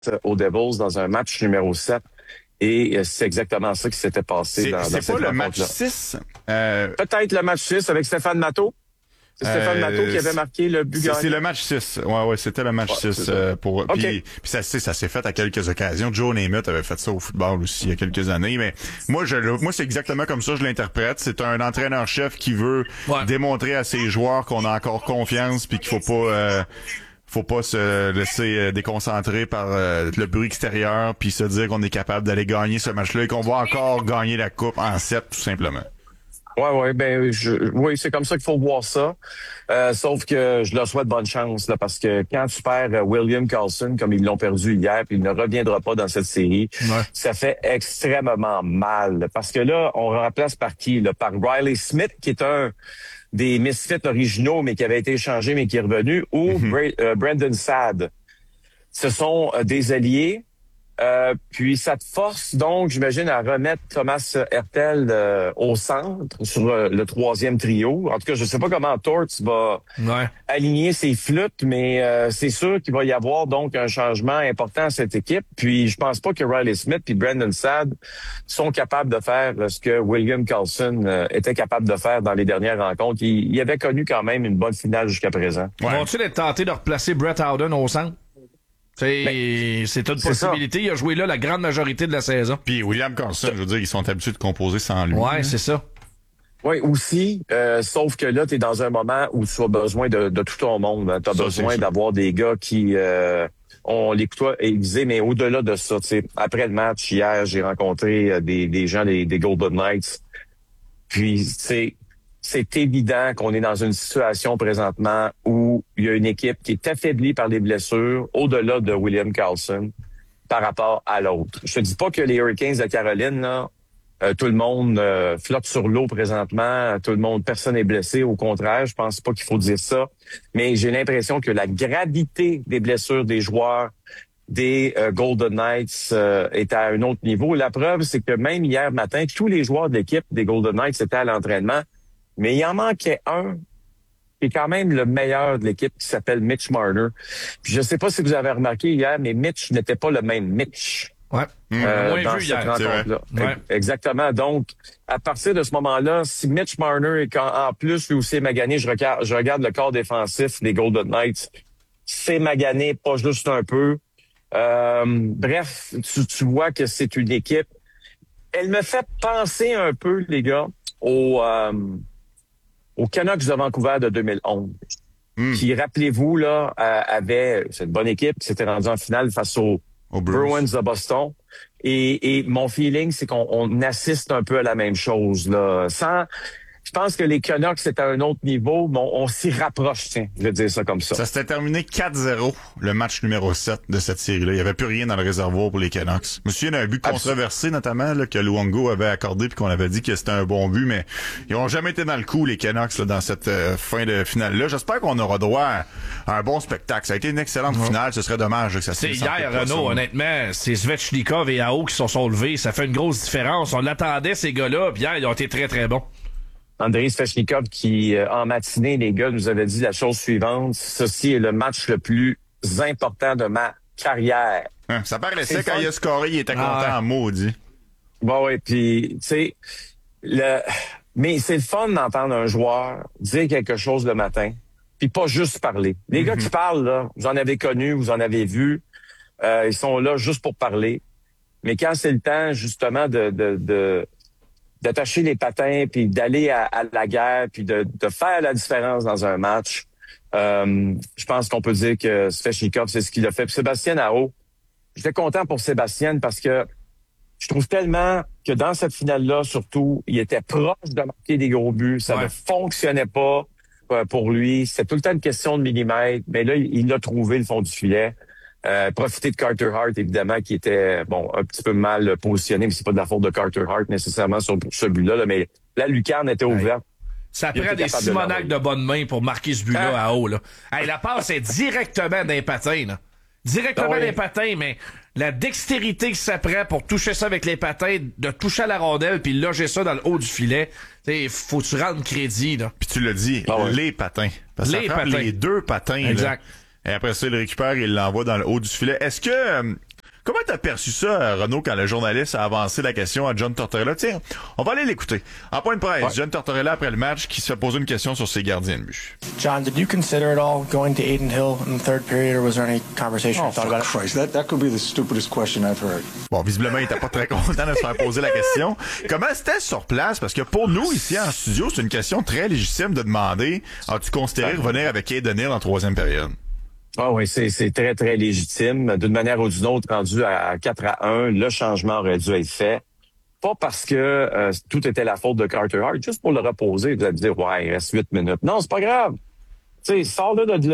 aux Devils dans un match numéro 7. Et c'est exactement ça qui s'était passé dans cette C'est pas le match rencontre-là. 6? Peut-être le match 6 avec Stéphane Matteau. C'est Stéphane Matteau qui avait marqué le but gagnant. C'est le match 6. Ouais, c'était le match 6. Pour, okay. Puis ça s'est fait à quelques occasions. Joe Namath avait fait ça au football aussi il y a quelques années. Mais moi, c'est exactement comme ça je l'interprète. C'est un entraîneur-chef qui veut démontrer à ses joueurs qu'on a encore confiance puis qu'il faut pas se laisser déconcentrer par le bruit extérieur puis se dire qu'on est capable d'aller gagner ce match-là et qu'on va encore gagner la coupe en 7, tout simplement. Oui, oui, c'est comme ça qu'il faut voir ça. Sauf que je leur souhaite bonne chance, là, parce que quand tu perds William Karlsson, comme ils l'ont perdu hier, puis il ne reviendra pas dans cette série, ça fait extrêmement mal. Parce que là, on remplace par qui? Là? Par Riley Smith, qui est un des Misfits originaux, mais qui avait été échangé, mais qui est revenu, ou Brandon Saad. Ce sont des alliés. Puis ça te force donc, j'imagine, à remettre Thomas Hertel au centre sur le troisième trio. En tout cas, je sais pas comment Torts va aligner ses flûtes, mais c'est sûr qu'il va y avoir donc un changement important à cette équipe. Puis je pense pas que Riley Smith et Brandon Saad sont capables de faire ce que William Karlsson était capable de faire dans les dernières rencontres. Il avait connu quand même une bonne finale jusqu'à présent. Vont-ils être tentés de replacer Brett Howden au centre? C'est une possibilité. Il a joué là la grande majorité de la saison. Puis William Karlsson, je veux dire, ils sont habitués de composer sans lui. Ouais, c'est ça. Oui, aussi, sauf que là, tu es dans un moment où tu as besoin de tout ton monde. Tu as besoin d'avoir des gars qui ont l'écoute aiguisée, mais au-delà de ça, après le match, hier, j'ai rencontré des gens des Golden Knights. Puis, c'est évident qu'on est dans une situation présentement où il y a une équipe qui est affaiblie par les blessures au-delà de William Karlsson par rapport à l'autre. Je te dis pas que les Hurricanes de Caroline, là, tout le monde flotte sur l'eau présentement, personne n'est blessé. Au contraire, je pense pas qu'il faut dire ça. Mais j'ai l'impression que la gravité des blessures des joueurs des Golden Knights est à un autre niveau. La preuve, c'est que même hier matin, tous les joueurs de l'équipe des Golden Knights étaient à l'entraînement. Mais il en manquait un qui est quand même le meilleur de l'équipe, qui s'appelle Mitch Marner. Puis je sais pas si vous avez remarqué hier, mais Mitch n'était pas le même Mitch. Ouais. Dans cette rencontre-là. Ouais. Exactement. Donc, à partir de ce moment-là, si Mitch Marner est en plus lui aussi est magané, je regarde le corps défensif des Golden Knights, c'est magané, pas juste un peu. Bref, tu vois que c'est une équipe. Elle me fait penser un peu, les gars, aux Canucks de Vancouver de 2011, qui, rappelez-vous, là, avait cette bonne équipe qui s'était rendue en finale face aux Bruins de Boston. Et mon feeling, c'est qu'on assiste un peu à la même chose, là. Je pense que les Canucks, c'est à un autre niveau, mais on s'y rapproche, tiens, je vais dire ça comme ça. Ça s'était terminé 4-0, le match numéro 7 de cette série-là. Il n'y avait plus rien dans le réservoir pour les Canucks. Je me souviens d'un but controversé, notamment, là, que Luongo avait accordé puis qu'on avait dit que c'était un bon but, mais ils ont jamais été dans le coup, les Canucks, là, dans cette fin de finale-là. J'espère qu'on aura droit à un bon spectacle. Ça a été une excellente finale. Ce serait dommage que ça se finisse. Hier, Renaud, honnêtement, c'est Svechnikov et Aho qui sont levés. Ça fait une grosse différence. On l'attendait, ces gars-là, puis hier, ils ont été très, très bons. Andrei Svechnikov qui, en matinée, les gars, nous avait dit la chose suivante. Ceci est le match le plus important de ma carrière. Ça paraissait quand il a scoré, il était content en maudit. Bon, oui, puis, tu sais, mais c'est le fun d'entendre un joueur dire quelque chose le matin, puis pas juste parler. Les gars qui parlent, là, vous en avez connu, vous en avez vu, ils sont là juste pour parler. Mais quand c'est le temps, justement, d'attacher les patins, puis d'aller à la guerre, puis de faire la différence dans un match. Je pense qu'on peut dire que Svechnikov, c'est ce qu'il a fait. Puis Sébastien Aho, j'étais content pour Sébastien parce que je trouve tellement que dans cette finale-là, surtout, il était proche de marquer des gros buts. Ça ne fonctionnait pas pour lui. C'était tout le temps une question de millimètres. Mais là, il a trouvé le fond du filet. Profiter de Carter Hart, évidemment, qui était un petit peu mal positionné, mais c'est pas de la faute de Carter Hart nécessairement sur ce but-là, là, mais la lucarne était ouverte. Ça prend des Simonac de bonne main pour marquer ce but-là à haut. Là. Hey, la passe est directement d'un patin. Là. Directement d'un patin, mais la dextérité que ça prend pour toucher ça avec les patins, de toucher à la rondelle puis loger ça dans le haut du filet, faut que tu rendes crédit. Là. Puis tu l'as dit, les patins. Parce que ça frappe les deux patins. Exact. Là. Et après ça, il le récupère et il l'envoie dans le haut du filet. Est-ce que Comment t'as perçu ça, Renaud, quand le journaliste a avancé la question à John Tortorella? Tiens, on va aller l'écouter. En point de presse, John Tortorella, après le match, qui se fait poser une question sur ses gardiens de but. John, did you consider at all going to Adin Hill in the third period, or was there any conversation you thought about it? Christ, that could be the stupidest question I've heard. Bon, visiblement, il était pas très content de se faire poser la question. Comment c'était sur place? Parce que pour nous, ici, en studio, c'est une question très légitime de demander, as-tu considéré revenir avec Adin Hill en troisième période? Ah oui, c'est très, très légitime. D'une manière ou d'une autre, rendu à 4-1, le changement aurait dû être fait. Pas parce que tout était la faute de Carter Hart, juste pour le reposer. Vous allez dire, ouais, il reste 8 minutes. Non, c'est pas grave. Tu sais, sors-le de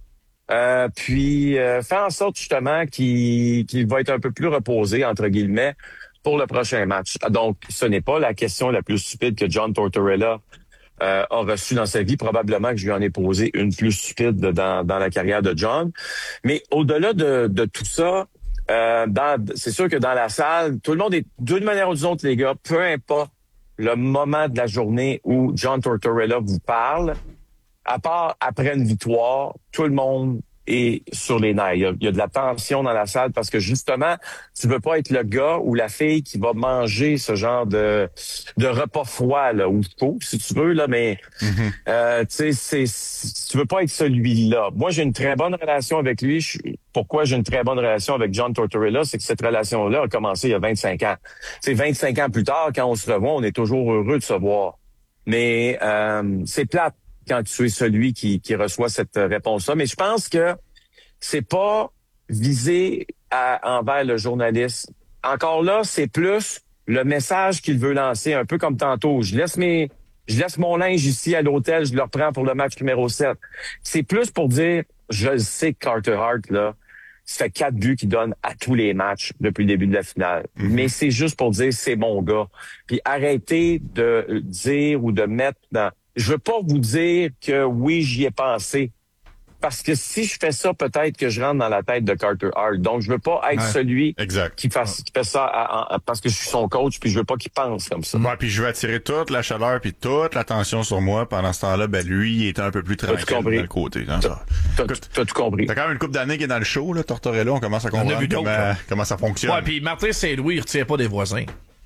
là. Puis fais en sorte justement qu'il va être un peu plus reposé, entre guillemets, pour le prochain match. Donc, ce n'est pas la question la plus stupide que John Tortorella a reçu dans sa vie. Probablement que je lui en ai posé une plus stupide dans la carrière de John. Mais au-delà de tout ça, c'est sûr que dans la salle, tout le monde est d'une manière ou d'une autre, les gars, peu importe le moment de la journée où John Tortorella vous parle, à part après une victoire, tout le monde est sur les nerfs. Il y a de la tension dans la salle parce que justement, tu veux pas être le gars ou la fille qui va manger ce genre de repas froid là, ou chaud, si tu veux là, mais tu sais, tu veux pas être celui-là. Moi, j'ai une très bonne relation avec lui. Pourquoi j'ai une très bonne relation avec John Tortorella, c'est que cette relation-là a commencé il y a 25 ans. C'est 25 ans plus tard, quand on se revoit, on est toujours heureux de se voir. Mais c'est plate quand tu es celui qui reçoit cette réponse-là. Mais je pense que c'est pas visé envers le journaliste. Encore là, c'est plus le message qu'il veut lancer, un peu comme tantôt. Je laisse mon linge ici à l'hôtel, je le reprends pour le match numéro 7. C'est plus pour dire, je sais que Carter Hart, là, ça fait 4 buts qu'il donne à tous les matchs depuis le début de la finale. Mais c'est juste pour dire, c'est mon gars. Puis arrêtez de dire ou de mettre dans... Je veux pas vous dire que oui, j'y ai pensé. Parce que si je fais ça, peut-être que je rentre dans la tête de Carter Hart. Donc, je veux pas être celui qui fait ça parce que je suis son coach, puis je veux pas qu'il pense comme ça. Ouais, puis je veux attirer toute la chaleur puis toute l'attention sur moi. Pendant ce temps-là, ben lui, il est un peu plus tranquille de le côté. Hein, T'as tout compris. T'as quand même une couple d'années qui est dans le show, là, Tortorella. On commence à comprendre comment ça fonctionne. Ouais, puis Martin Saint-Louis, il retire pas des voisins.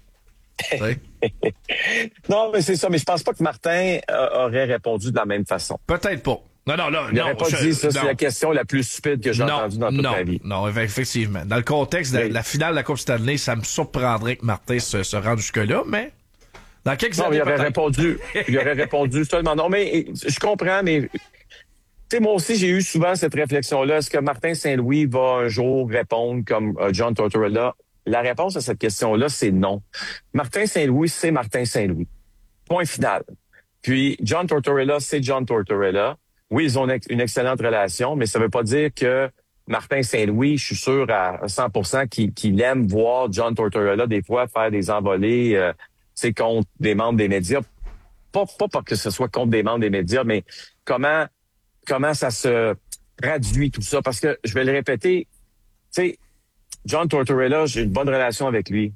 Non, mais c'est ça. Mais je pense pas que Martin aurait répondu de la même façon. Peut-être pas. Non, il n'aurait pas dit ça, c'est la question la plus stupide que j'ai entendue dans toute ma vie. Non, effectivement. Dans le contexte de la finale de la Coupe Stanley, ça me surprendrait que Martin se rende jusque-là, mais dans quelques années, il aurait répondu seulement non, mais je comprends, mais tu sais, moi aussi, j'ai eu souvent cette réflexion-là. Est-ce que Martin Saint-Louis va un jour répondre comme John Tortorella? La réponse à cette question-là, c'est non. Martin Saint-Louis, c'est Martin Saint-Louis. Point final. Puis, John Tortorella, c'est John Tortorella. Oui, ils ont une excellente relation, mais ça veut pas dire que Martin Saint-Louis, je suis sûr à 100% qu'il aime voir John Tortorella des fois faire des envolées contre des membres des médias. Pas parce que ce soit contre des membres des médias, mais comment ça se traduit tout ça. Parce que, je vais le répéter, tu sais, John Tortorella, j'ai une bonne relation avec lui.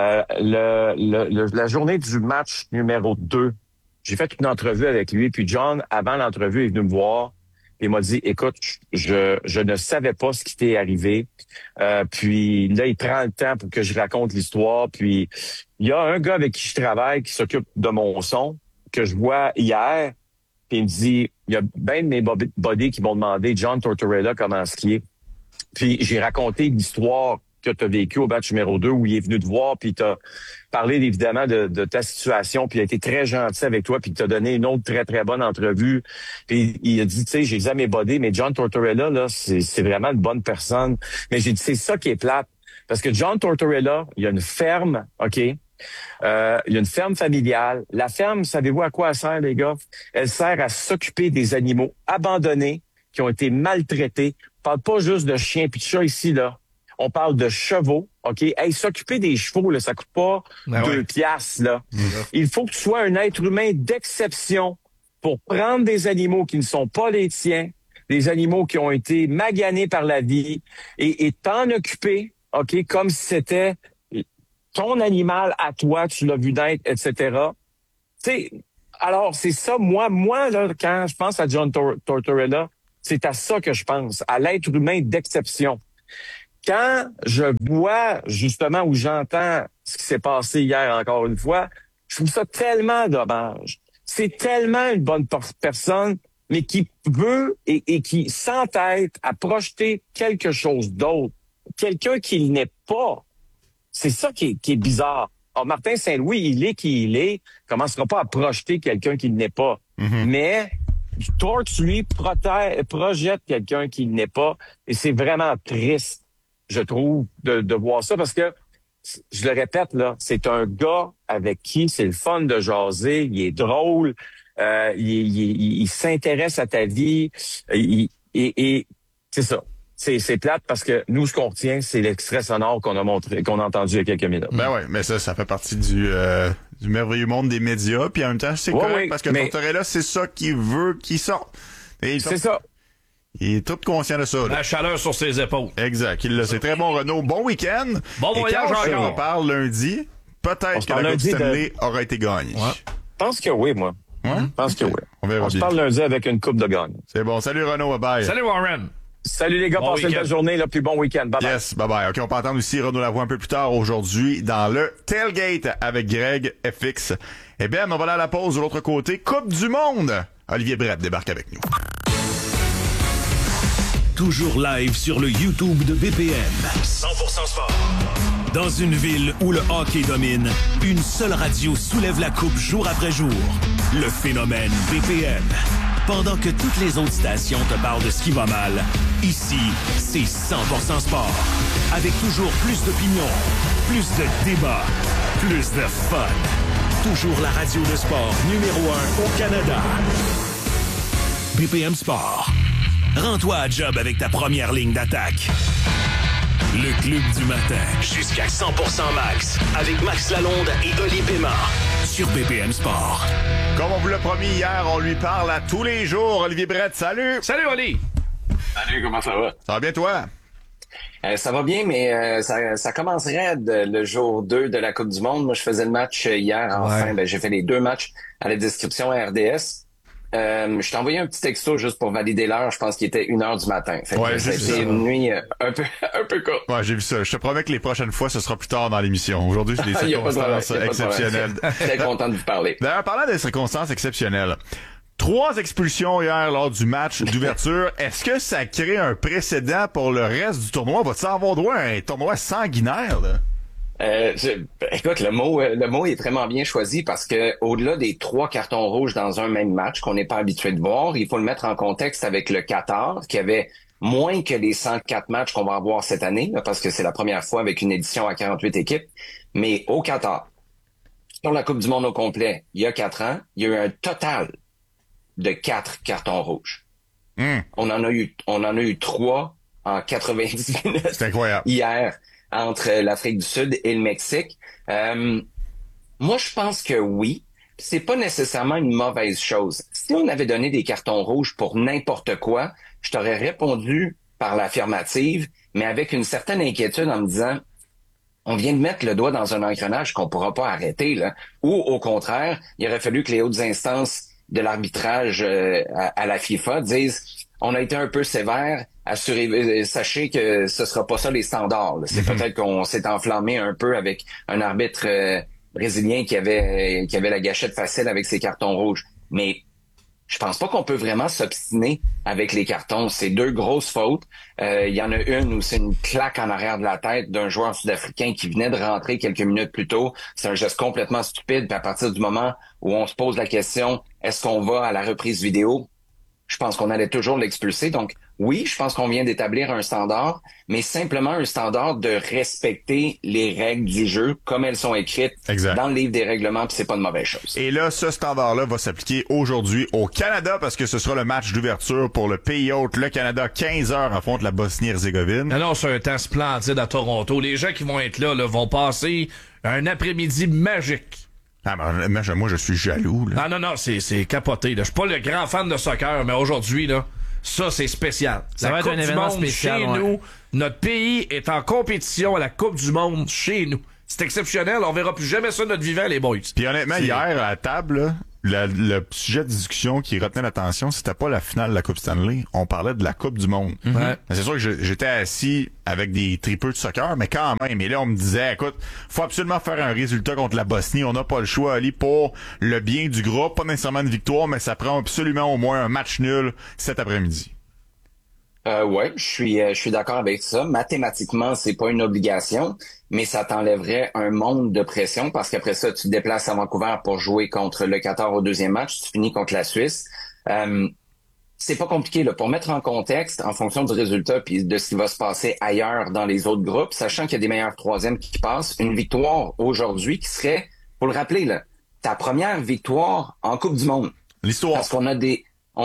La journée du match numéro 2, j'ai fait une entrevue avec lui, puis John, avant l'entrevue, est venu me voir et m'a dit, écoute, je ne savais pas ce qui t'est arrivé. Puis là, il prend le temps pour que je raconte l'histoire. Puis il y a un gars avec qui je travaille qui s'occupe de mon son, que je vois hier, puis il me dit, il y a bien de mes buddies qui m'ont demandé, John Tortorella, comment est-ce qu'il est? Puis j'ai raconté l'histoire que tu as vécue au match numéro 2 où il est venu te voir, puis tu as parlé évidemment de ta situation, puis il a été très gentil avec toi, puis il t'a donné une autre très, très bonne entrevue. Puis il a dit, tu sais, j'ai dit à mes buddies, mais John Tortorella, là, c'est vraiment une bonne personne. Mais j'ai dit, c'est ça qui est plate. Parce que John Tortorella, il y a une ferme, OK? Il y a une ferme familiale. La ferme, savez-vous à quoi elle sert, les gars? Elle sert à s'occuper des animaux abandonnés qui ont été maltraités. On parle pas juste de chiens puis de chats ici, là. On parle de chevaux, OK? Hey, s'occuper des chevaux, là, ça coûte pas 2 piastres, là. Il faut que tu sois un être humain d'exception pour prendre des animaux qui ne sont pas les tiens, des animaux qui ont été maganés par la vie et t'en occuper, OK? Comme si c'était ton animal à toi, tu l'as vu naître, etc. Tu sais, alors, c'est ça, moi, là, quand je pense à John Tortorella, c'est à ça que je pense, à l'être humain d'exception. quand je vois justement ou j'entends ce qui s'est passé hier encore une fois, je trouve ça tellement dommage. C'est tellement une bonne personne, mais qui veut et qui s'entête à projeter quelque chose d'autre, quelqu'un qu'il n'est pas. C'est ça qui est bizarre. Alors, Martin Saint-Louis, il est qui il est, commencera pas à projeter quelqu'un qu'il n'est pas. Mais Torts, lui, projette quelqu'un qu'il n'est pas. Et c'est vraiment triste, je trouve, de voir ça, parce que, je le répète, là, c'est un gars avec qui c'est le fun de jaser, il est drôle, il s'intéresse à ta vie, et c'est ça. C'est plate parce que nous, ce qu'on retient, c'est l'extrait sonore qu'on a entendu il y a quelques minutes. Ben ouais, mais ça fait partie du merveilleux monde des médias, puis en même temps, c'est correct, parce que Tortorella, c'est ça qu'il veut qu'il sorte. C'est ça. Il est tout conscient de ça. Là. La chaleur sur ses épaules. Exact. C'est très bon, Renaud. Bon week-end. Bon voyage encore. On parle lundi. Peut-être que la Coupe Stanley aura été gagnée. Ouais. Je pense que oui, moi. Ouais? Je pense que oui. On verra bien. On se parle lundi avec une coupe de gagne. C'est bon. Salut Renaud. Bye. Salut Warren. Salut les gars. Passez une belle journée, là, puis bon week-end. Bye bye. Yes. Bye bye. OK, on peut entendre aussi Renaud Lavoie un peu plus tard aujourd'hui dans le Tailgate avec Greg FX. Eh bien, on va aller à la pause de l'autre côté. Coupe du monde. Olivier Brett débarque avec nous. Toujours live sur le YouTube de BPM. 100% sport. Dans une ville où le hockey domine, une seule radio soulève la coupe jour après jour. Le phénomène BPM. Pendant que toutes les autres stations te parlent de ce qui va mal, ici, c'est 100% sport. Avec toujours plus d'opinions, plus de débats, plus de fun. Toujours la radio de sport numéro 1 au Canada. BPM Sport. Rends-toi à job avec ta première ligne d'attaque. Le Club du matin. Jusqu'à 100% max. Avec Max Lalonde et Oli Pema. Sur BPM Sport. Comme on vous l'a promis hier, on lui parle à tous les jours. Olivier Brett, salut! Salut Oli! Salut, comment ça va? Ça va bien toi? Ça va bien, mais ça commencerait le jour 2 de la Coupe du Monde. Moi, je faisais le match hier. Enfin, j'ai fait les 2 matchs à la description à RDS. Je t'ai envoyé un petit texto juste pour valider l'heure. Je pense qu'il était 1h du matin. Fait que c'était une nuit un peu courte. Ouais, j'ai vu ça. Je te promets que les prochaines fois, ce sera plus tard dans l'émission. Aujourd'hui, c'est des circonstances exceptionnelles. Très content de vous parler. D'ailleurs, parlant des circonstances exceptionnelles, 3 expulsions hier lors du match d'ouverture. Est-ce que ça crée un précédent pour le reste du tournoi? Va-t-il avoir droit à un tournoi sanguinaire, là? Écoute, le mot est vraiment bien choisi parce que au-delà des 3 cartons rouges dans un même match qu'on n'est pas habitué de voir, il faut le mettre en contexte avec le Qatar qui avait moins que les 104 matchs qu'on va avoir cette année, là, parce que c'est la première fois avec une édition à 48 équipes. Mais au Qatar, sur la Coupe du Monde au complet, il y a 4 ans, il y a eu un total de 4 cartons rouges. On en a eu 3 en 90 minutes. C'est incroyable. Hier. Entre l'Afrique du Sud et le Mexique. Moi, je pense que oui. C'est pas nécessairement une mauvaise chose. Si on avait donné des cartons rouges pour n'importe quoi, je t'aurais répondu par l'affirmative, mais avec une certaine inquiétude en me disant on vient de mettre le doigt dans un engrenage qu'on pourra pas arrêter, là. Ou au contraire, il aurait fallu que les hautes instances de l'arbitrage à la FIFA disent on a été un peu sévère, sachez que ce sera pas ça les standards. Là. C'est peut-être qu'on s'est enflammé un peu avec un arbitre brésilien qui avait la gâchette facile avec ses cartons rouges. Mais je pense pas qu'on peut vraiment s'obstiner avec les cartons. C'est 2 grosses fautes. Il y en a une où c'est une claque en arrière de la tête d'un joueur sud-africain qui venait de rentrer quelques minutes plus tôt. C'est un geste complètement stupide. Puis à partir du moment où on se pose la question, est-ce qu'on va à la reprise vidéo? Je pense qu'on allait toujours l'expulser. Donc, oui, je pense qu'on vient d'établir un standard, mais simplement un standard de respecter les règles du jeu comme elles sont écrites dans le livre des règlements, puis c'est pas une mauvaise chose. Et là, ce standard-là va s'appliquer aujourd'hui au Canada parce que ce sera le match d'ouverture pour le pays hôte. Le Canada, 15h, affronte la Bosnie-Herzégovine. Non, c'est un temps splendide à Toronto. Les gens qui vont être là, vont passer un après-midi magique. Ah, moi, je suis jaloux, là. Non, c'est capoté, là. Je suis pas le grand fan de soccer, mais aujourd'hui, là, ça, c'est spécial. Ça va être un événement spécial. Chez nous, notre pays est en compétition à la Coupe du Monde chez nous. C'est exceptionnel. On verra plus jamais ça de notre vivant, les boys. Puis honnêtement, hier, à la table, là, le sujet de discussion qui retenait l'attention, c'était pas la finale de la Coupe Stanley. On parlait de la Coupe du Monde. Ouais. C'est sûr que j'étais assis avec des tripeux de soccer, mais quand même. Et là, on me disait, écoute, faut absolument faire un résultat contre la Bosnie. On n'a pas le choix, Ali, pour le bien du groupe. Pas nécessairement une victoire, mais ça prend absolument au moins un match nul cet après-midi. Ouais, je suis d'accord avec ça. Mathématiquement, c'est pas une obligation, mais ça t'enlèverait un monde de pression parce qu'après ça, tu te déplaces à Vancouver pour jouer contre le Qatar au deuxième match, tu finis contre la Suisse. C'est pas compliqué là. Pour mettre en contexte, en fonction du résultat puis de ce qui va se passer ailleurs dans les autres groupes, sachant qu'il y a des meilleurs troisièmes qui passent, une victoire aujourd'hui qui serait, faut le rappeler là, ta première victoire en Coupe du Monde. L'histoire. Parce qu'on a des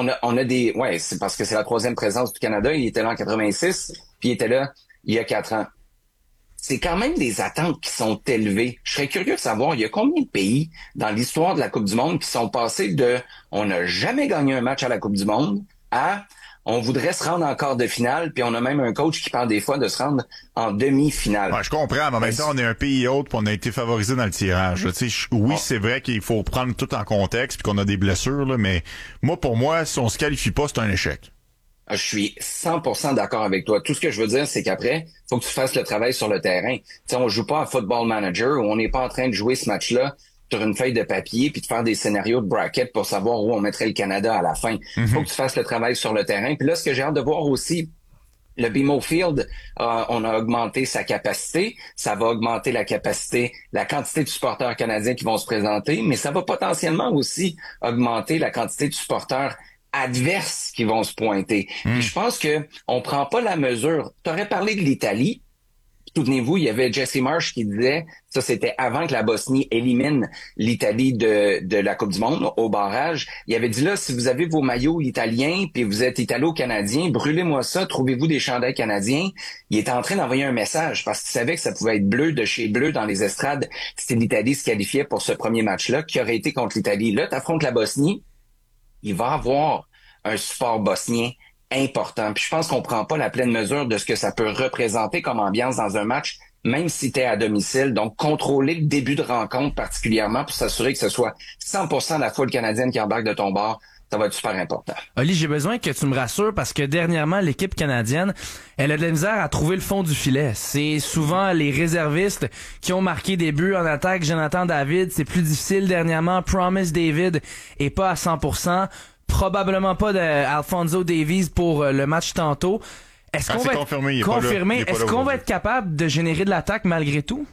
ouais, c'est parce que c'est la troisième présence du Canada. Il était là en 86, puis il était là il y a 4 ans. C'est quand même des attentes qui sont élevées. Je serais curieux de savoir, il y a combien de pays dans l'histoire de la Coupe du Monde qui sont passés de on n'a jamais gagné un match à la Coupe du Monde à on voudrait se rendre en quart de finale, puis on a même un coach qui parle des fois de se rendre en demi-finale. Ouais, je comprends, mais en même temps, on est un pays autre, puis on a été favorisé dans le tirage. Oui, c'est vrai qu'il faut prendre tout en contexte, puis qu'on a des blessures, là, mais pour moi, si on se qualifie pas, c'est un échec. Je suis 100% d'accord avec toi. Tout ce que je veux dire, c'est qu'après, faut que tu fasses le travail sur le terrain. T'sais, on joue pas à Football Manager, où on n'est pas en train de jouer ce match-là sur une feuille de papier puis de faire des scénarios de bracket pour savoir où on mettrait le Canada à la fin. Faut que tu fasses le travail sur le terrain. Puis là, ce que j'ai hâte de voir aussi, le BMO Field, on a augmenté sa capacité. Ça va augmenter la quantité de supporters canadiens qui vont se présenter, mais ça va potentiellement aussi augmenter la quantité de supporters adverses qui vont se pointer. Puis je pense que on prend pas la mesure. Tu aurais parlé de l'Italie. Souvenez-vous, il y avait Jesse Marsh qui disait, ça c'était avant que la Bosnie élimine l'Italie de la Coupe du Monde au barrage. Il avait dit là, si vous avez vos maillots italiens puis vous êtes italo-canadien, brûlez-moi ça, trouvez-vous des chandails canadiens. Il était en train d'envoyer un message parce qu'il savait que ça pouvait être bleu de chez bleu dans les estrades. C'était l'Italie se qualifiait pour ce premier match-là qui aurait été contre l'Italie. Là, t'affrontes la Bosnie. Il va avoir un support bosnien important. Puis je pense qu'on prend pas la pleine mesure de ce que ça peut représenter comme ambiance dans un match, même si tu es à domicile. Donc, contrôler le début de rencontre particulièrement pour s'assurer que ce soit 100% de la foule canadienne qui embarque de ton bord, ça va être super important. Oli, j'ai besoin que tu me rassures parce que dernièrement, l'équipe canadienne, elle a de la misère à trouver le fond du filet. C'est souvent les réservistes qui ont marqué des buts en attaque. Jonathan David, c'est plus difficile dernièrement. Promise David est pas à 100%. Probablement pas d'Alphonso Davies pour le match tantôt. Est-ce qu'on va Est-ce qu'on va être capable de générer de l'attaque malgré tout?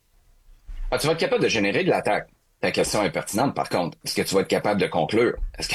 Tu vas être capable de générer de l'attaque. Ta question est pertinente, par contre. Est-ce que tu vas être capable de conclure?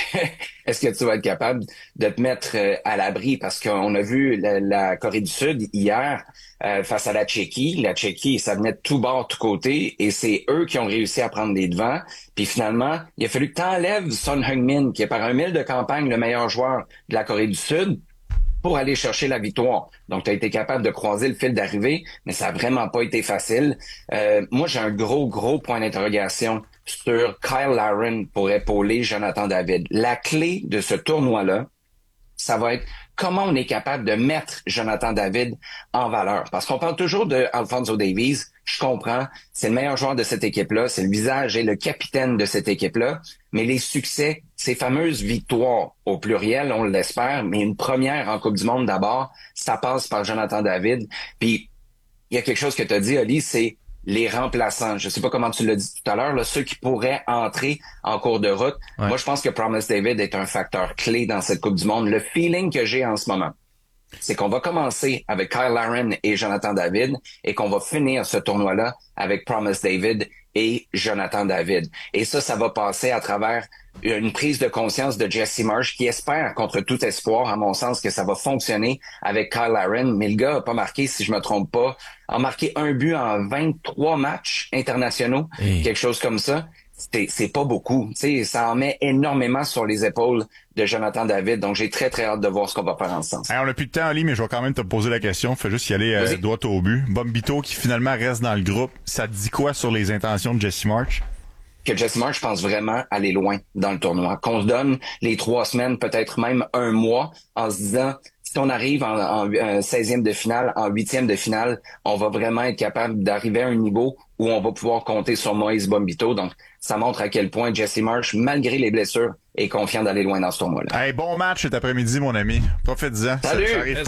Est-ce que tu vas être capable de te mettre à l'abri? Parce qu'on a vu la Corée du Sud hier face à la Tchéquie. La Tchéquie, ça venait de tout bord, tout côté, et c'est eux qui ont réussi à prendre les devants. Puis finalement, il a fallu que tu enlèves Son Heung-min, qui est par un mille de campagne le meilleur joueur de la Corée du Sud, pour aller chercher la victoire. Donc, tu as été capable de croiser le fil d'arrivée, mais ça a vraiment pas été facile. Moi, j'ai un gros point d'interrogation sur Kyle Larin pour épauler Jonathan David. La clé de ce tournoi-là, ça va être comment on est capable de mettre Jonathan David en valeur. Parce qu'on parle toujours de Alphonso Davies. Je comprends, c'est le meilleur joueur de cette équipe-là, c'est le visage et le capitaine de cette équipe-là. Mais les succès, ces fameuses victoires, au pluriel, on l'espère, mais une première en Coupe du Monde d'abord, ça passe par Jonathan David. Puis, il y a quelque chose que tu as dit, Oli, c'est les remplaçants. Je sais pas comment tu l'as dit tout à l'heure, là, ceux qui pourraient entrer en cours de route. Ouais. Moi, je pense que Promise David est un facteur clé dans cette Coupe du Monde. Le feeling que j'ai en ce moment, c'est qu'on va commencer avec Kyle Larin et Jonathan David et qu'on va finir ce tournoi-là avec Promise David et Jonathan David. Et ça va passer à travers une prise de conscience de Jesse Marsh qui espère, contre tout espoir, à mon sens, que ça va fonctionner avec Kyle Larin. Mais le gars a pas marqué, si je me trompe pas, a marqué un but en 23 matchs internationaux, quelque chose comme ça. C'est pas beaucoup. T'sais, ça en met énormément sur les épaules de Jonathan David. Donc, j'ai très hâte de voir ce qu'on va faire ensemble. On n'a plus de temps, Ali, mais je vais quand même te poser la question. Fais juste y aller droit au but. Bombito qui finalement reste dans le groupe. Ça te dit quoi sur les intentions de Jesse Marsh? Que Jesse Marsh pense vraiment aller loin dans le tournoi. Qu'on se donne les 3 semaines, peut-être même un mois, en se disant, si on arrive en 16e de finale, en 8e de finale, on va vraiment être capable d'arriver à un niveau où on va pouvoir compter sur Moïse Bombito. Donc, ça montre à quel point Jesse Marsh, malgré les blessures, est confiant d'aller loin dans ce tournoi-là. Hey, bon match cet après-midi, mon ami. Profite-en. Salut!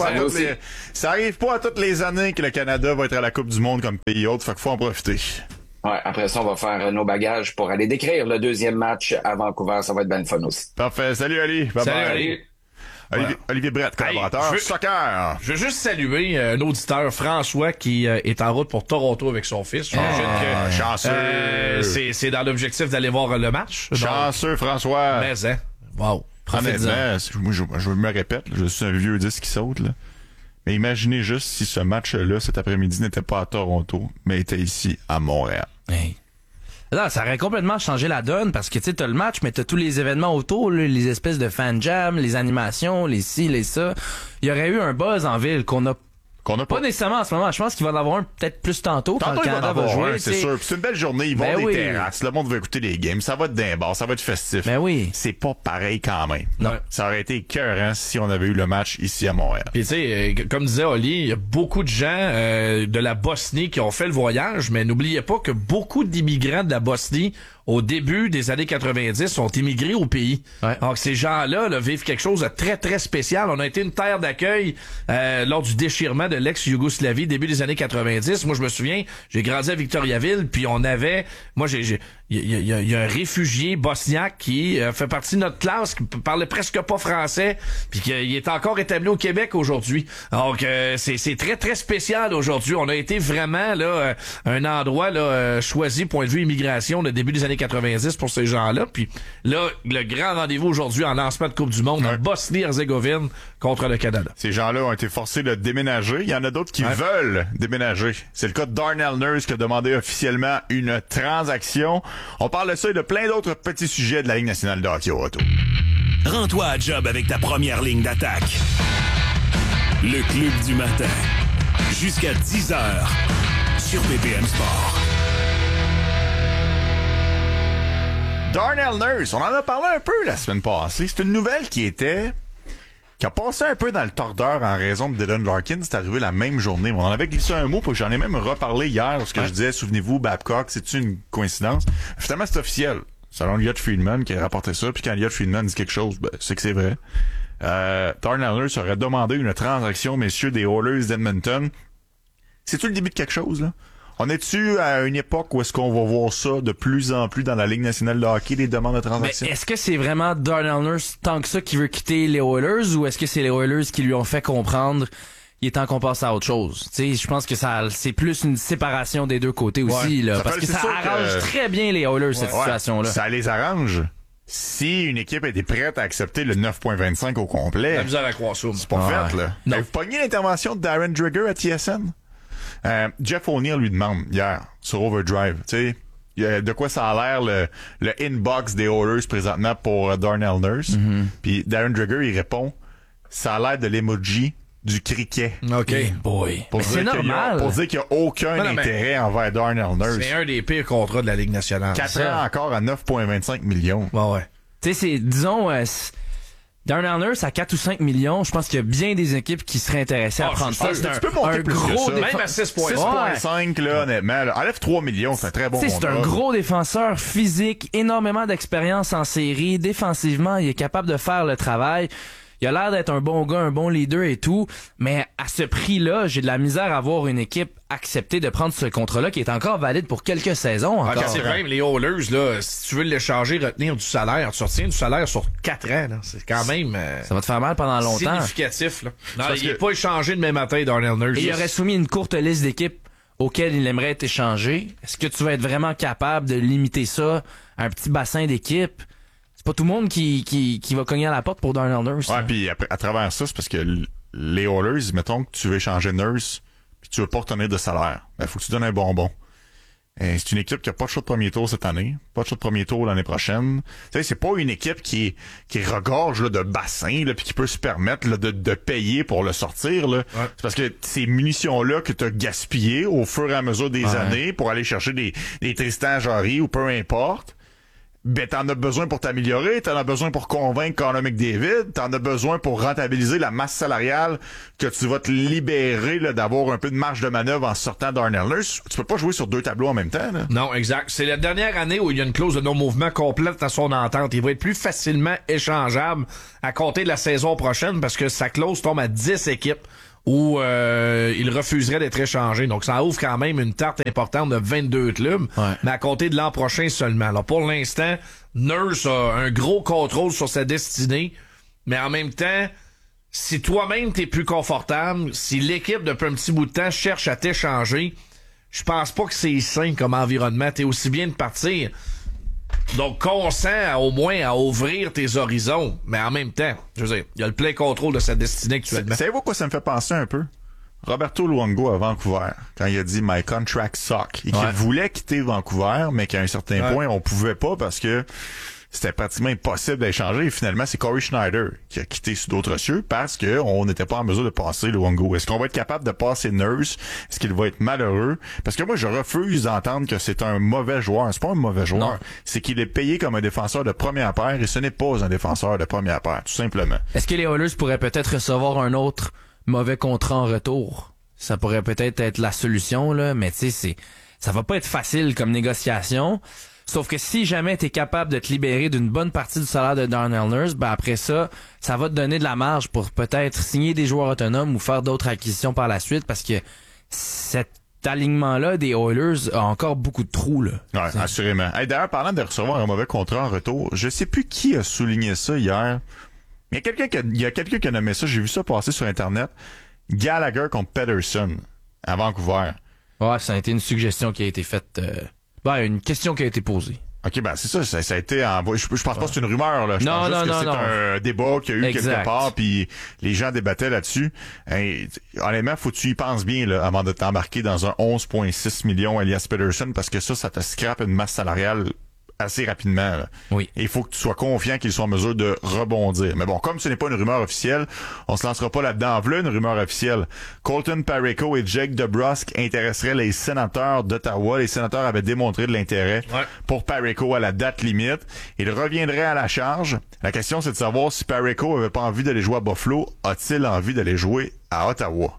Ça arrive pas à toutes les années que le Canada va être à la Coupe du Monde comme pays autre, fait qu'il faut en profiter. Ouais, après ça, on va faire nos bagages pour aller décrire le deuxième match à Vancouver. Ça va être bien fun aussi. Parfait. Salut, Ali. Bye-bye. Salut, Ali. Olivier Brett, collaborateur. Soccer. Je veux juste saluer un auditeur, François, qui est en route pour Toronto avec son fils. Chanceux. C'est dans l'objectif d'aller voir le match. Chanceux, François. Mais, hein. Wow. Honnêtement, je me répète, je suis un vieux disque qui saute, là. Mais imaginez juste si ce match-là, cet après-midi, n'était pas à Toronto, mais était ici, à Montréal. Hey. Là, ça aurait complètement changé la donne parce que tu sais, t'as le match, mais t'as tous les événements autour, là, les espèces de fan jam, les animations, les ci, les ça. Il y aurait eu un buzz en ville qu'on a pas nécessairement en ce moment. Je pense qu'il va en avoir un peut-être plus tantôt quand le Canada va jouer. C'est sûr. Puis c'est une belle journée. Ils vont des terrasses. Le monde va écouter les games. Ça va être d'un bar. Ça va être festif. Ben oui. C'est pas pareil quand même. Non. Ça aurait été écœurant si on avait eu le match ici à Montréal. Puis tu sais, comme disait Oli, il y a beaucoup de gens de la Bosnie qui ont fait le voyage, mais n'oubliez pas que beaucoup d'immigrants de la Bosnie au début des années 90 sont immigrés au pays. Ouais. Donc ces gens-là là, vivent quelque chose de très très spécial. On a été une terre d'accueil lors du déchirement de l'ex-Yougoslavie début des années 90. Moi je me souviens, j'ai grandi à Victoriaville, puis on avait il y a un réfugié bosniaque qui fait partie de notre classe, qui parlait presque pas français, puis qui est encore établi au Québec aujourd'hui. Donc c'est très très spécial aujourd'hui. On a été vraiment là un endroit là choisi point de vue immigration de début des années 90 pour ces gens-là. Puis là, le grand rendez-vous aujourd'hui en lancement de Coupe du Monde en Bosnie-Herzégovine contre le Canada. Ces gens-là ont été forcés de déménager. Il y en a d'autres qui veulent déménager. C'est le cas de Darnell Nurse qui a demandé officiellement une transaction. On parle de ça et de plein d'autres petits sujets de la Ligue nationale de hockey au retour. Rends-toi à job avec ta première ligne d'attaque. Le Club du matin. Jusqu'à 10h sur BPM Sport. Darnell Nurse, on en a parlé un peu la semaine passée. C'est une nouvelle qui a passé un peu dans le tordeur en raison de Dylan Larkin. C'est arrivé la même journée. On en avait glissé un mot, puis j'en ai même reparlé hier lorsque je disais, souvenez-vous, Babcock, c'est-tu une coïncidence? Finalement, c'est officiel. Selon Elliot Friedman qui a rapporté ça, puis quand Elliot Friedman dit quelque chose, c'est que c'est vrai. Darnell Nurse aurait demandé une transaction, messieurs, des Oilers d'Edmonton. C'est-tu le début de quelque chose, là? On est-tu à une époque où est-ce qu'on va voir ça de plus en plus dans la Ligue nationale de hockey, des demandes de transactions? Mais est-ce que c'est vraiment Darnell Nurse tant que ça qui veut quitter les Oilers, ou est-ce que c'est les Oilers qui lui ont fait comprendre il est temps qu'on passe à autre chose? Tu sais, je pense que c'est plus une séparation des deux côtés aussi, là, parce que ça arrange très bien les Oilers, cette situation-là. Ça les arrange. Si une équipe était prête à accepter le 9.25 au complet, la misère à croire ça. C'est pas fait, là. Vous pognez l'intervention de Darren Dreger à TSN? Jeff O'Neill lui demande hier sur Overdrive, tu sais, de quoi ça a l'air le inbox des Oilers présentement pour Darnell Nurse. Puis Darren Dreger il répond, ça a l'air de l'emoji du criquet. OK. Boy. C'est normal. Pour dire qu'il n'y a aucun intérêt envers Darnell Nurse. C'est un des pires contrats de la Ligue nationale. 4 ans encore à 9,25 millions. Ouais. Tu sais, disons, Darnell Nurse à 4 ou 5 millions, je pense qu'il y a bien des équipes qui seraient intéressées à prendre ça. Tu peux monter plus gros que ça. Même à 6,5. 6,5 là, honnêtement. Là. Enlève 3 millions, c'est un très bon contrat. C'est un gros défenseur physique, énormément d'expérience en série. Défensivement, il est capable de faire le travail. Il a l'air d'être un bon gars, un bon leader et tout, mais à ce prix-là, j'ai de la misère à voir une équipe accepter de prendre ce contrat-là qui est encore valide pour quelques saisons encore. C'est vrai, les Oilers, là, si tu veux l'échanger, retenir du salaire, tu retiens du salaire sur 4 ans, là. C'est quand même ça va te faire mal pendant longtemps. Significatif, là. Non, il n'est pas échangé demain matin, Darnell Nurse. Et il aurait soumis une courte liste d'équipes auxquelles il aimerait être échangé. Est-ce que tu vas être vraiment capable de limiter ça à un petit bassin d'équipes? C'est pas tout le monde qui va cogner à la porte pour Darnell Nurse. Ouais, puis à travers ça, c'est parce que les Oilers, mettons que tu veux échanger Nurse, puis tu veux pas retenir de salaire, ben faut que tu donnes un bonbon. Et c'est une équipe qui a pas de choix de premier tour cette année, pas de choix de premier tour l'année prochaine. Tu sais, c'est pas une équipe qui regorge là, de bassin là, puis qui peut se permettre là, de payer pour le sortir. Là. Ouais. C'est parce que ces munitions-là que tu as gaspillées au fur et à mesure des années pour aller chercher des Tristan Jarry ou peu importe, ben t'en as besoin pour t'améliorer, t'en as besoin pour convaincre Connor McDavid, t'en as besoin pour rentabiliser la masse salariale que tu vas te libérer là, d'avoir un peu de marge de manœuvre en sortant Darnell Nurse. Tu peux pas jouer sur 2 tableaux en même temps. Là. Non, exact. C'est la dernière année où il y a une clause de non-mouvement complète à son entente. Il va être plus facilement échangeable à compter de la saison prochaine parce que sa clause tombe à 10 équipes où il refuserait d'être échangé. Donc, ça ouvre quand même une tarte importante de 22 clubs, mais à compter de l'an prochain seulement. Alors, pour l'instant, Nurse a un gros contrôle sur sa destinée, mais en même temps, si toi-même t'es plus confortable, si l'équipe depuis un petit bout de temps cherche à t'échanger, je pense pas que c'est sain comme environnement. T'es aussi bien de partir. Donc, consent au moins à ouvrir tes horizons, mais en même temps, je veux dire, il y a le plein contrôle de sa destinée actuellement. Savez-vous quoi ça me fait penser un peu? Roberto Luongo à Vancouver, quand il a dit « My contract suck », et qu'il voulait quitter Vancouver, mais qu'à un certain point, on pouvait pas parce que c'était pratiquement impossible d'échanger. Et finalement, c'est Corey Schneider qui a quitté sous d'autres cieux parce que on n'était pas en mesure de passer Luongo. Est-ce qu'on va être capable de passer Nurse? Est-ce qu'il va être malheureux? Parce que moi, je refuse d'entendre que c'est un mauvais joueur. C'est pas un mauvais joueur. Non. C'est qu'il est payé comme un défenseur de première paire et ce n'est pas un défenseur de première paire, tout simplement. Est-ce que les Oilers pourraient peut-être recevoir un autre mauvais contrat en retour? Ça pourrait peut-être être la solution, là, mais tu sais, ça va pas être facile comme négociation. Sauf que si jamais t'es capable de te libérer d'une bonne partie du salaire de Darnell Nurse, ben après ça va te donner de la marge pour peut-être signer des joueurs autonomes ou faire d'autres acquisitions par la suite parce que cet alignement-là des Oilers a encore beaucoup de trous, là. Ouais, assurément. Hey, d'ailleurs, parlant de recevoir un mauvais contrat en retour, je sais plus qui a souligné ça hier. Il y a quelqu'un qui a nommé ça, j'ai vu ça passer sur Internet. Gallagher contre Pettersson à Vancouver. Ouais, ça a été une suggestion qui a été faite... une question qui a été posée. OK, ben c'est ça a été je pense pas que c'est une rumeur là, je pense juste que c'est un débat qu'il y a eu quelque part puis les gens débattaient là-dessus. Hey, honnêtement, faut que tu y penses bien là avant de t'embarquer dans un 11,6 millions Elias Pettersson parce que ça te scrape une masse salariale assez rapidement. Là. Oui. Et il faut que tu sois confiant qu'ils soient en mesure de rebondir. Mais bon, comme ce n'est pas une rumeur officielle, on se lancera pas là-dedans. Voilà une rumeur officielle. Colton Parayko et Jake DeBrusk intéresseraient les sénateurs d'Ottawa. Les sénateurs avaient démontré de l'intérêt pour Parayko à la date limite. Il reviendrait à la charge. La question, c'est de savoir si Parayko avait pas envie d'aller jouer à Buffalo. A-t-il envie d'aller jouer à Ottawa?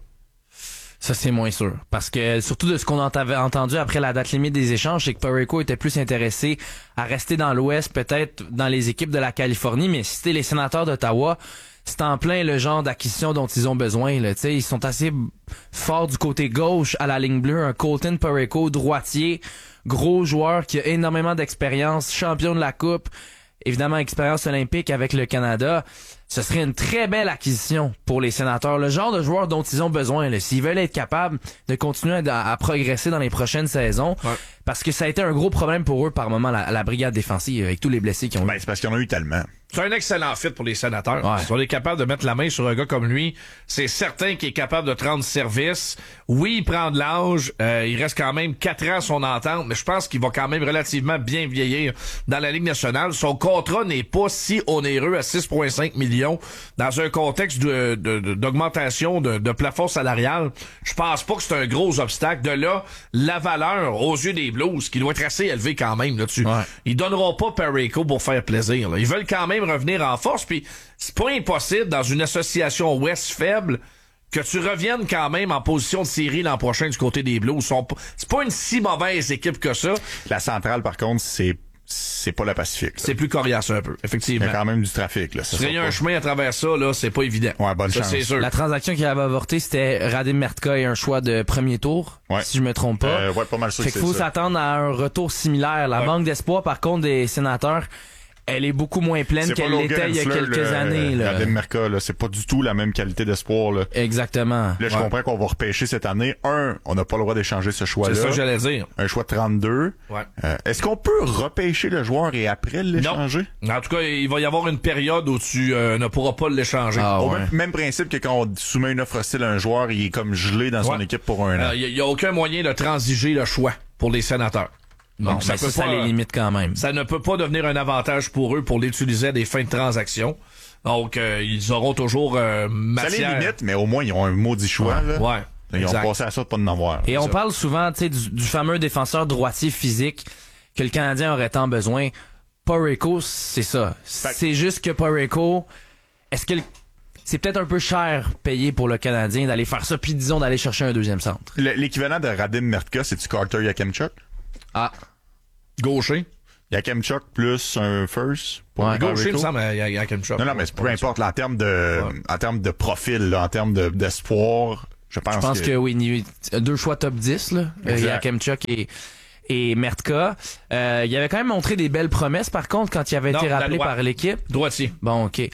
Ça, c'est moins sûr. Parce que, surtout de ce qu'on avait entendu après la date limite des échanges, c'est que Parayko était plus intéressé à rester dans l'Ouest, peut-être dans les équipes de la Californie, mais si c'était les sénateurs d'Ottawa, c'est en plein le genre d'acquisition dont ils ont besoin, là. Tu sais, ils sont assez forts du côté gauche à la ligne bleue. Un Colton Parayko, droitier, gros joueur qui a énormément d'expérience, champion de la Coupe, évidemment expérience olympique avec le Canada. Ce serait une très belle acquisition pour les sénateurs. Le genre de joueur dont ils ont besoin, là, s'ils veulent être capables de continuer à progresser dans les prochaines saisons. Ouais. Parce que ça a été un gros problème pour eux par moment, la brigade défensive, avec tous les blessés qu'ils ont eu. C'est parce qu'il y en a eu tellement. C'est un excellent fit pour les sénateurs. Ouais. Si on est capable de mettre la main sur un gars comme lui, c'est certain qu'il est capable de te rendre service. Oui, il prend de l'âge. Il reste quand même 4 ans à son entente, mais je pense qu'il va quand même relativement bien vieillir dans la Ligue nationale. Son contrat n'est pas si onéreux à 6,5 millions dans un contexte d'augmentation de plafond salarial. Je pense pas que c'est un gros obstacle. De là, la valeur aux yeux des Blues, qui doit être assez élevée quand même là-dessus. Ouais. Ils donneront pas Parayko pour faire plaisir. Là. Ils veulent quand même revenir en force, puis c'est pas impossible dans une association Ouest faible que tu reviennes quand même en position de série l'an prochain du côté des Blues. C'est pas une si mauvaise équipe que ça. La centrale, par contre, c'est pas la Pacifique. Là. C'est plus coriace un peu, effectivement. Il y a quand même du trafic. Là. Il y a un chemin à travers ça, là, c'est pas évident. Ouais, bonne chance. C'est sûr. La transaction qui avait avorté, c'était Radim Mertka et un choix de premier tour, si je me trompe pas. Pas mal sûr fait qu'il faut s'attendre à un retour similaire. La banque d'espoir, par contre, des sénateurs, elle est beaucoup moins pleine qu'elle l'était il y a quelques années. Radim Mertka, là, c'est pas du tout la même qualité d'espoir. Là. Exactement. Là, je comprends qu'on va repêcher cette année. On n'a pas le droit d'échanger ce choix-là. C'est ça que j'allais dire. Un choix de 32. Ouais. Est-ce qu'on peut repêcher le joueur et après l'échanger? Non. En tout cas, il va y avoir une période où tu ne pourras pas l'échanger. Au même principe que quand on soumet une offre hostile à un joueur, il est comme gelé dans son équipe pour un an. Il y a aucun moyen de transiger le choix pour les sénateurs. Donc, ça les limite quand même. Ça ne peut pas devenir un avantage pour eux pour l'utiliser à des fins de transaction. Donc, ils auront toujours matière. Ça les limite, mais au moins, ils ont un maudit choix. Ouais. Là. Ouais. Ils ont passé à ça de pas en avoir. Et on parle souvent, tu sais, du fameux défenseur droitier physique que le Canadien aurait tant besoin. Parayko, c'est ça. C'est juste que Parayko, est-ce que c'est peut-être un peu cher payé pour le Canadien d'aller faire ça, puis disons d'aller chercher un deuxième centre. L'équivalent de Radim Mertka, c'est-tu Carter Yakemchuk? Ah. Gaucher. Yakemchuk plus un first. Ouais, gaucher, il me semble, Yakemchuk. Non, mais peu importe, là, en termes de profil, là, en termes d'espoir, je pense que oui, 2 choix top 10, là. Yakemchuk et Mertka. Il avait quand même montré des belles promesses, par contre, quand il avait été rappelé par l'équipe. Droitier. Bon, OK.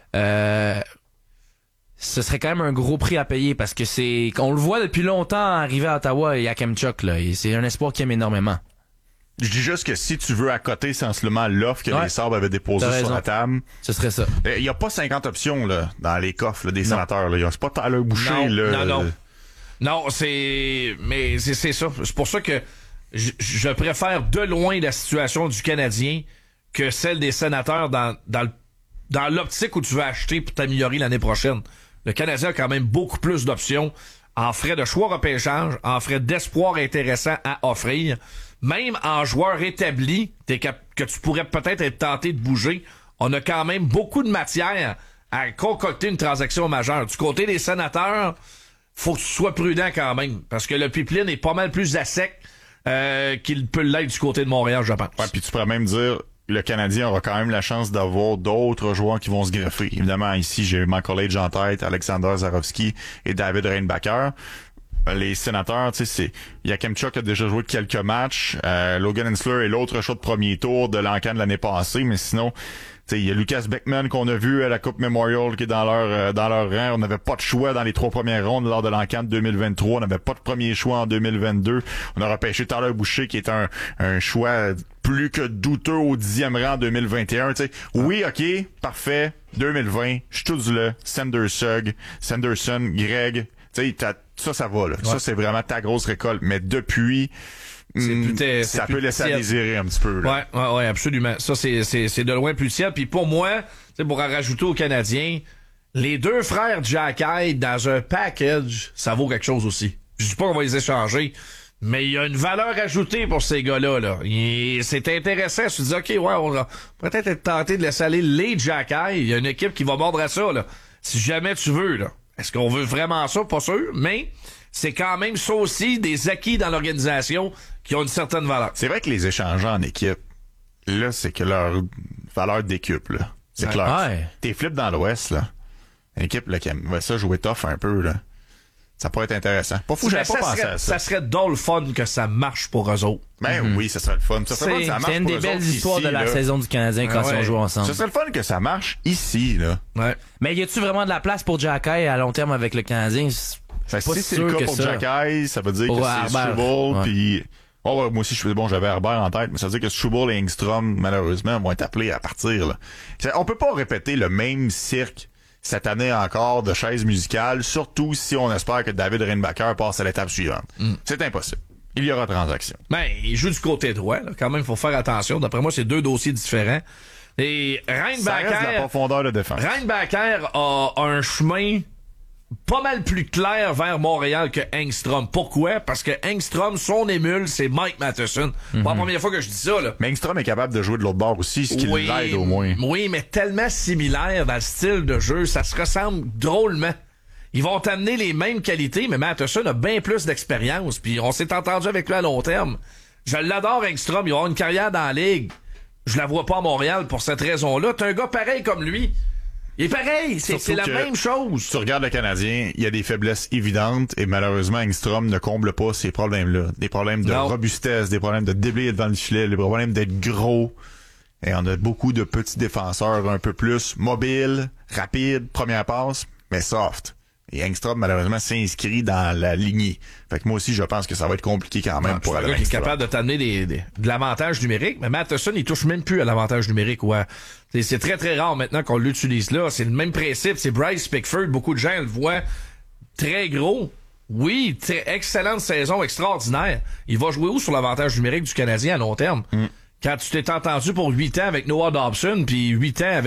Ce serait quand même un gros prix à payer parce que on le voit depuis longtemps arriver à Ottawa et Yakemchuk, là. Et c'est un espoir qu'il aime énormément. Je dis juste que si tu veux accoter sensiblement l'offre que les Sabres avaient déposée sur la table, ce serait ça. Il y a pas 50 options là dans les coffres là, des sénateurs. Là. C'est pas Tyler Boucher. Non, c'est ça. C'est pour ça que je préfère de loin la situation du Canadien que celle des sénateurs dans l'optique où tu veux acheter pour t'améliorer l'année prochaine. Le Canadien a quand même beaucoup plus d'options en frais de choix repêchage, en frais d'espoir intéressant à offrir. Même en joueur établi que tu pourrais peut-être être tenté de bouger, on a quand même beaucoup de matière à concocter une transaction majeure. Du côté des sénateurs, faut que tu sois prudent quand même, parce que le pipeline est pas mal plus à sec qu'il peut l'être du côté de Montréal, je pense. Ouais, puis tu pourrais même dire le Canadien aura quand même la chance d'avoir d'autres joueurs qui vont se greffer. Évidemment, ici, j'ai Michael Age en tête, Alexander Zarovski et David Reinbacher. Les sénateurs, tu sais, c'est Yakemchuk a déjà joué quelques matchs. Logan Hensler est l'autre choix de premier tour de l'encan de l'année passée, mais sinon, tu sais, il y a Lucas Beckman qu'on a vu à la Coupe Memorial qui est dans leur rang. On n'avait pas de choix dans les 3 premières rondes lors de l'encan de 2023. On n'avait pas de premier choix en 2022. On a repêché Tyler Boucher qui est un choix plus que douteux au 10e rang en 2021. Tu sais, oui, ok, parfait. 2020, Stutzle, Sanderson, Greg. Tu sais, ça va là. Ouais. Ça, c'est vraiment ta grosse récolte. Mais depuis, ça peut laisser à désirer un petit peu. Là. Ouais, absolument. Ça, c'est de loin plus tiède. Puis pour moi, pour en rajouter aux Canadiens, les 2 frères Jacky dans un package, ça vaut quelque chose aussi. Je dis pas qu'on va les échanger, mais il y a une valeur ajoutée pour ces gars-là. Là. C'est intéressant. Je me dis, OK, on va peut-être être tenté de laisser aller les Jacky. Il y a une équipe qui va mordre à ça, là. Si jamais tu veux, là. Est-ce qu'on veut vraiment ça? Pas sûr, mais c'est quand même ça aussi des acquis dans l'organisation qui ont une certaine valeur. C'est vrai que les échangeants en équipe, là, c'est que leur valeur décuple, là. C'est clair. Ouais. T'es flip dans l'Ouest, là. Une équipe, là, qui aimerait ça jouer tough un peu, là. Ça pourrait être intéressant. Pas fou, j'avais pas pensé à ça. Ça serait drôle le fun que ça marche pour eux autres. Ben oui, ça serait le fun. Ça serait fun, ça marche c'est une des belles histoires de la saison du Canadien quand ils ont joué ensemble. Ça serait le fun que ça marche ici, là. Ouais. Mais y a-tu vraiment de la place pour Jacky à long terme avec le Canadien? Si c'est le cas pour Jacky, ça veut dire que c'est Struble, puis... Oh ouais, moi aussi, j'avais Herbert en tête, mais ça veut dire que Struble et Engstrom, malheureusement, vont être appelés à partir, là. On peut pas répéter le même cirque cette année encore de chaises musicales, surtout si on espère que David Reinbacher passe à l'étape suivante. C'est impossible. Il y aura transaction. Ben, il joue du côté droit, là. Quand même, il faut faire attention. D'après moi, c'est 2 dossiers différents. Et Reinbacher... Ça reste de la profondeur de défense. Reinbacher a un chemin pas mal plus clair vers Montréal que Engstrom. Pourquoi? Parce que Engstrom, son émule, c'est Mike Matheson. Pas la première fois que je dis ça, là. Mais Engstrom est capable de jouer de l'autre bord aussi, ce qui l'aide au moins. Oui, mais tellement similaire dans le style de jeu, ça se ressemble drôlement. Ils vont t'amener les mêmes qualités, mais Matheson a bien plus d'expérience, puis on s'est entendu avec lui à long terme. Je l'adore, Engstrom, il va avoir une carrière dans la Ligue. Je la vois pas à Montréal pour cette raison-là. T'es un gars pareil comme lui. Il est pareil, c'est la même chose. Tu regardes le Canadien, il y a des faiblesses évidentes et malheureusement Engstrom ne comble pas ces problèmes-là. Des problèmes de robustesse, des problèmes de déblayer devant le filet, des problèmes d'être gros. Et on a beaucoup de petits défenseurs un peu plus mobiles, rapides, première passe, mais soft. Et Engstrom, malheureusement, s'inscrit dans la lignée. Fait que moi aussi, je pense que ça va être compliqué quand même pour aller. Il est capable de t'amener de l'avantage numérique, mais Matheson, il touche même plus à l'avantage numérique. Ouais. C'est très, très rare maintenant qu'on l'utilise là. C'est le même principe. C'est Bryce Pickford. Beaucoup de gens le voient très gros. Oui, excellente saison, extraordinaire. Il va jouer où sur l'avantage numérique du Canadien à long terme? Quand tu t'es entendu pour 8 ans avec Noah Dobson, puis 8 ans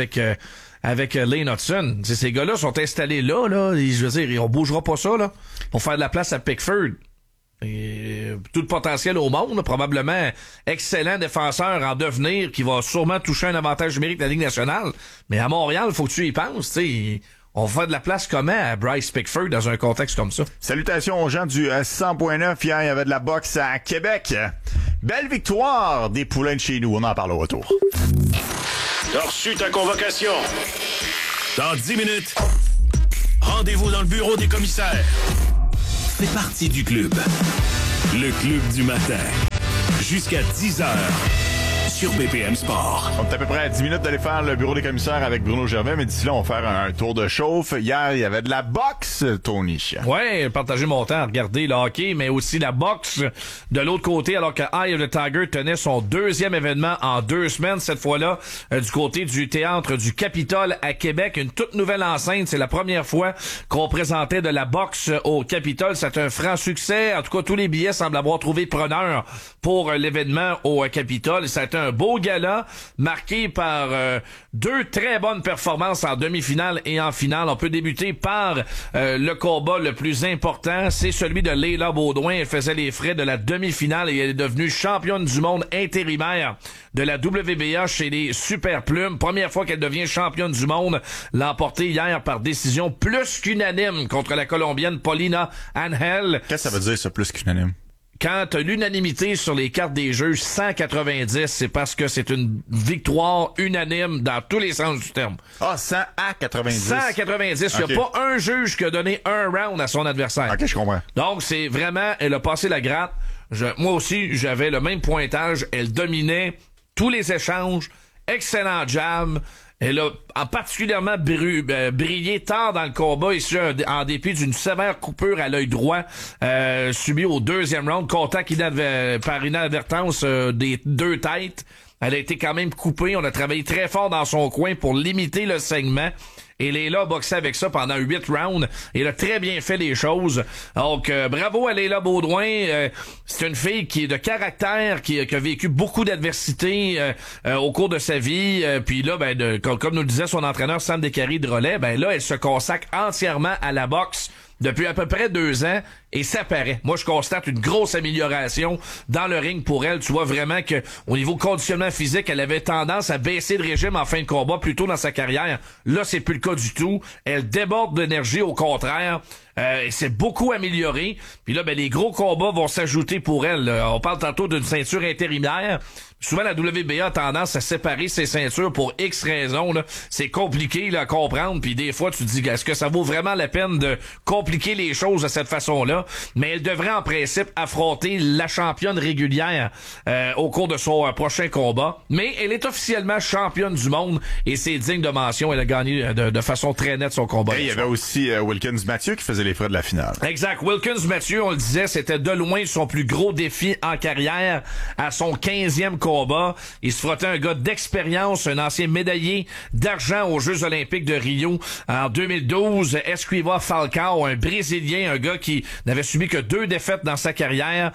avec Lane Hudson. Ces gars-là sont installés là, je veux dire, on bougera pas ça, là, pour faire de la place à Pickford. Et tout le potentiel au monde, probablement excellent défenseur en devenir qui va sûrement toucher un avantage numérique de la Ligue nationale. Mais à Montréal, il faut que tu y penses, tu sais. On fait de la place comment à Bryce Pickford dans un contexte comme ça? Salutations aux gens du 100.9. Hier, il y avait de la boxe à Québec. Belle victoire des Poulains de chez nous. On en parle au retour. T'as reçu ta convocation. Dans 10 minutes, rendez-vous dans le bureau des commissaires. Fais partie du club. Le club du matin. Jusqu'à 10h. Sur BPM Sport. On est à peu près à 10 minutes d'aller faire le bureau des commissaires avec Bruno Gervais, mais d'ici là, on va faire un tour de chauffe. Hier, il y avait de la boxe, Tony. Ouais, partager mon temps à regarder le hockey, mais aussi la boxe de l'autre côté, alors que Eye of the Tiger tenait son deuxième événement en 2 semaines, cette fois-là, du côté du théâtre du Capitole à Québec. Une toute nouvelle enceinte. C'est la première fois qu'on présentait de la boxe au Capitole. C'est un franc succès. En tout cas, tous les billets semblent avoir trouvé preneur pour l'événement au Capitole. Ça a été un beau gala marqué par 2 très bonnes performances en demi-finale et en finale. On peut débuter par le combat le plus important. C'est celui de Leila Baudouin. Elle faisait les frais de la demi-finale et elle est devenue championne du monde intérimaire de la WBA chez les Super Plumes. Première fois qu'elle devient championne du monde. L'a emportée hier par décision plus qu'unanime contre la Colombienne Paulina Angel. Qu'est-ce que ça veut dire, ça, plus qu'unanime? Quand t'as l'unanimité sur les cartes des juges 190, c'est parce que c'est une victoire unanime dans tous les sens du terme. Ah, 100 à 90. 100 à 90. Il n'y a pas un juge qui a donné un round à son adversaire. OK, je comprends. Donc, c'est vraiment, elle a passé la gratte. Moi aussi, j'avais le même pointage. Elle dominait tous les échanges. Excellent jab. Elle a particulièrement brillé tard dans le combat, ici en dépit d'une sévère coupure à l'œil droit subie au 2e round, contact par inadvertance des 2 têtes. Elle a été quand même coupée. On a travaillé très fort dans son coin pour limiter le saignement. Et Leila a boxé avec ça pendant 8 rounds. Et elle a très bien fait les choses. Donc, bravo à Leila Baudouin. C'est une fille qui est de caractère, qui a vécu beaucoup d'adversité au cours de sa vie. Puis là, comme nous le disait son entraîneur Sam Descaries-Drolet, là, elle se consacre entièrement à la boxe depuis à peu près 2 ans, et ça paraît. Moi, je constate une grosse amélioration dans le ring pour elle. Tu vois vraiment que au niveau conditionnement physique, elle avait tendance à baisser de régime en fin de combat plus tôt dans sa carrière. Là, c'est plus le cas du tout. Elle déborde d'énergie, au contraire. Et c'est beaucoup amélioré. Puis là, les gros combats vont s'ajouter pour elle. On parle tantôt d'une ceinture intérimaire. Souvent, la WBA a tendance à séparer ses ceintures pour X raisons. Là. C'est compliqué là, à comprendre. Puis des fois, tu te dis, est-ce que ça vaut vraiment la peine de compliquer les choses de cette façon-là? Mais elle devrait en principe affronter la championne régulière au cours de son prochain combat. Mais elle est officiellement championne du monde et c'est digne de mention. Elle a gagné de façon très nette son combat. Et il y avait aussi Wilkins Mathieu qui faisait les frais de la finale. Exact. Wilkins Mathieu, on le disait, c'était de loin son plus gros défi en carrière à son 15e combat. Il se frottait un gars d'expérience, un ancien médaillé d'argent aux Jeux olympiques de Rio en 2012. Esquiva Falcao, un Brésilien, un gars qui n'avait subi que 2 défaites dans sa carrière.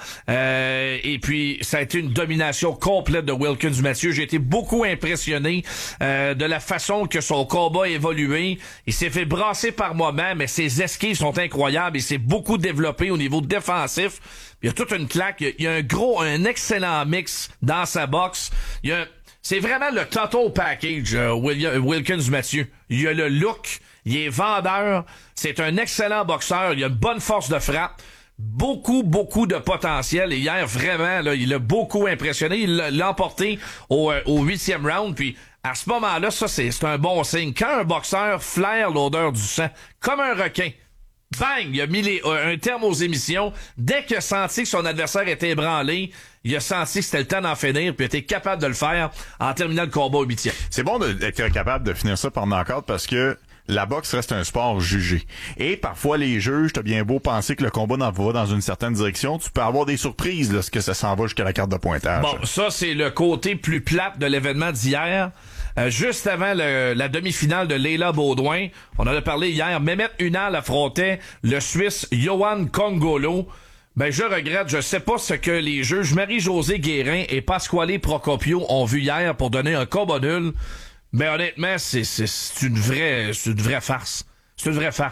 Et puis, ça a été une domination complète de Wilkins Mathieu. J'ai été beaucoup impressionné de la façon que son combat a évolué. Il s'est fait brasser par moments, mais ses esquives sont incroyables. Il s'est beaucoup développé au niveau défensif. Il y a toute une claque. Il y a un excellent mix dans sa boxe. C'est vraiment le total package, Wilkins Mathieu. Il a le look, il est vendeur, c'est un excellent boxeur, il a une bonne force de frappe, beaucoup de potentiel. Et hier, vraiment, là, il a beaucoup impressionné. Il l'a emporté au 8e round, puis à ce moment-là, ça, c'est un bon signe. Quand un boxeur flaire l'odeur du sang, comme un requin, bang, il a mis un terme aux émissions. Dès qu'il a senti que son adversaire était ébranlé, il a senti que c'était le temps d'en finir, puis il a été capable de le faire en terminant le combat au 8e. C'est bon d'être capable de finir ça par knock-out parce que la boxe reste un sport jugé. Et parfois, les juges, t'as bien beau penser que le combat va dans une certaine direction, tu peux avoir des surprises lorsque ça s'en va jusqu'à la carte de pointage. Bon, ça, c'est le côté plus plate de l'événement d'hier. Juste avant la demi-finale de Leila Baudouin, on en a parlé hier, Mehmet Ünal affrontait le Suisse Yohan Congolo. Je regrette, je sais pas ce que les juges Marie-Josée Guérin et Pasquale Procopio ont vu hier pour donner un combat nul. Mais honnêtement, c'est une vraie farce. C'est une vraie farce.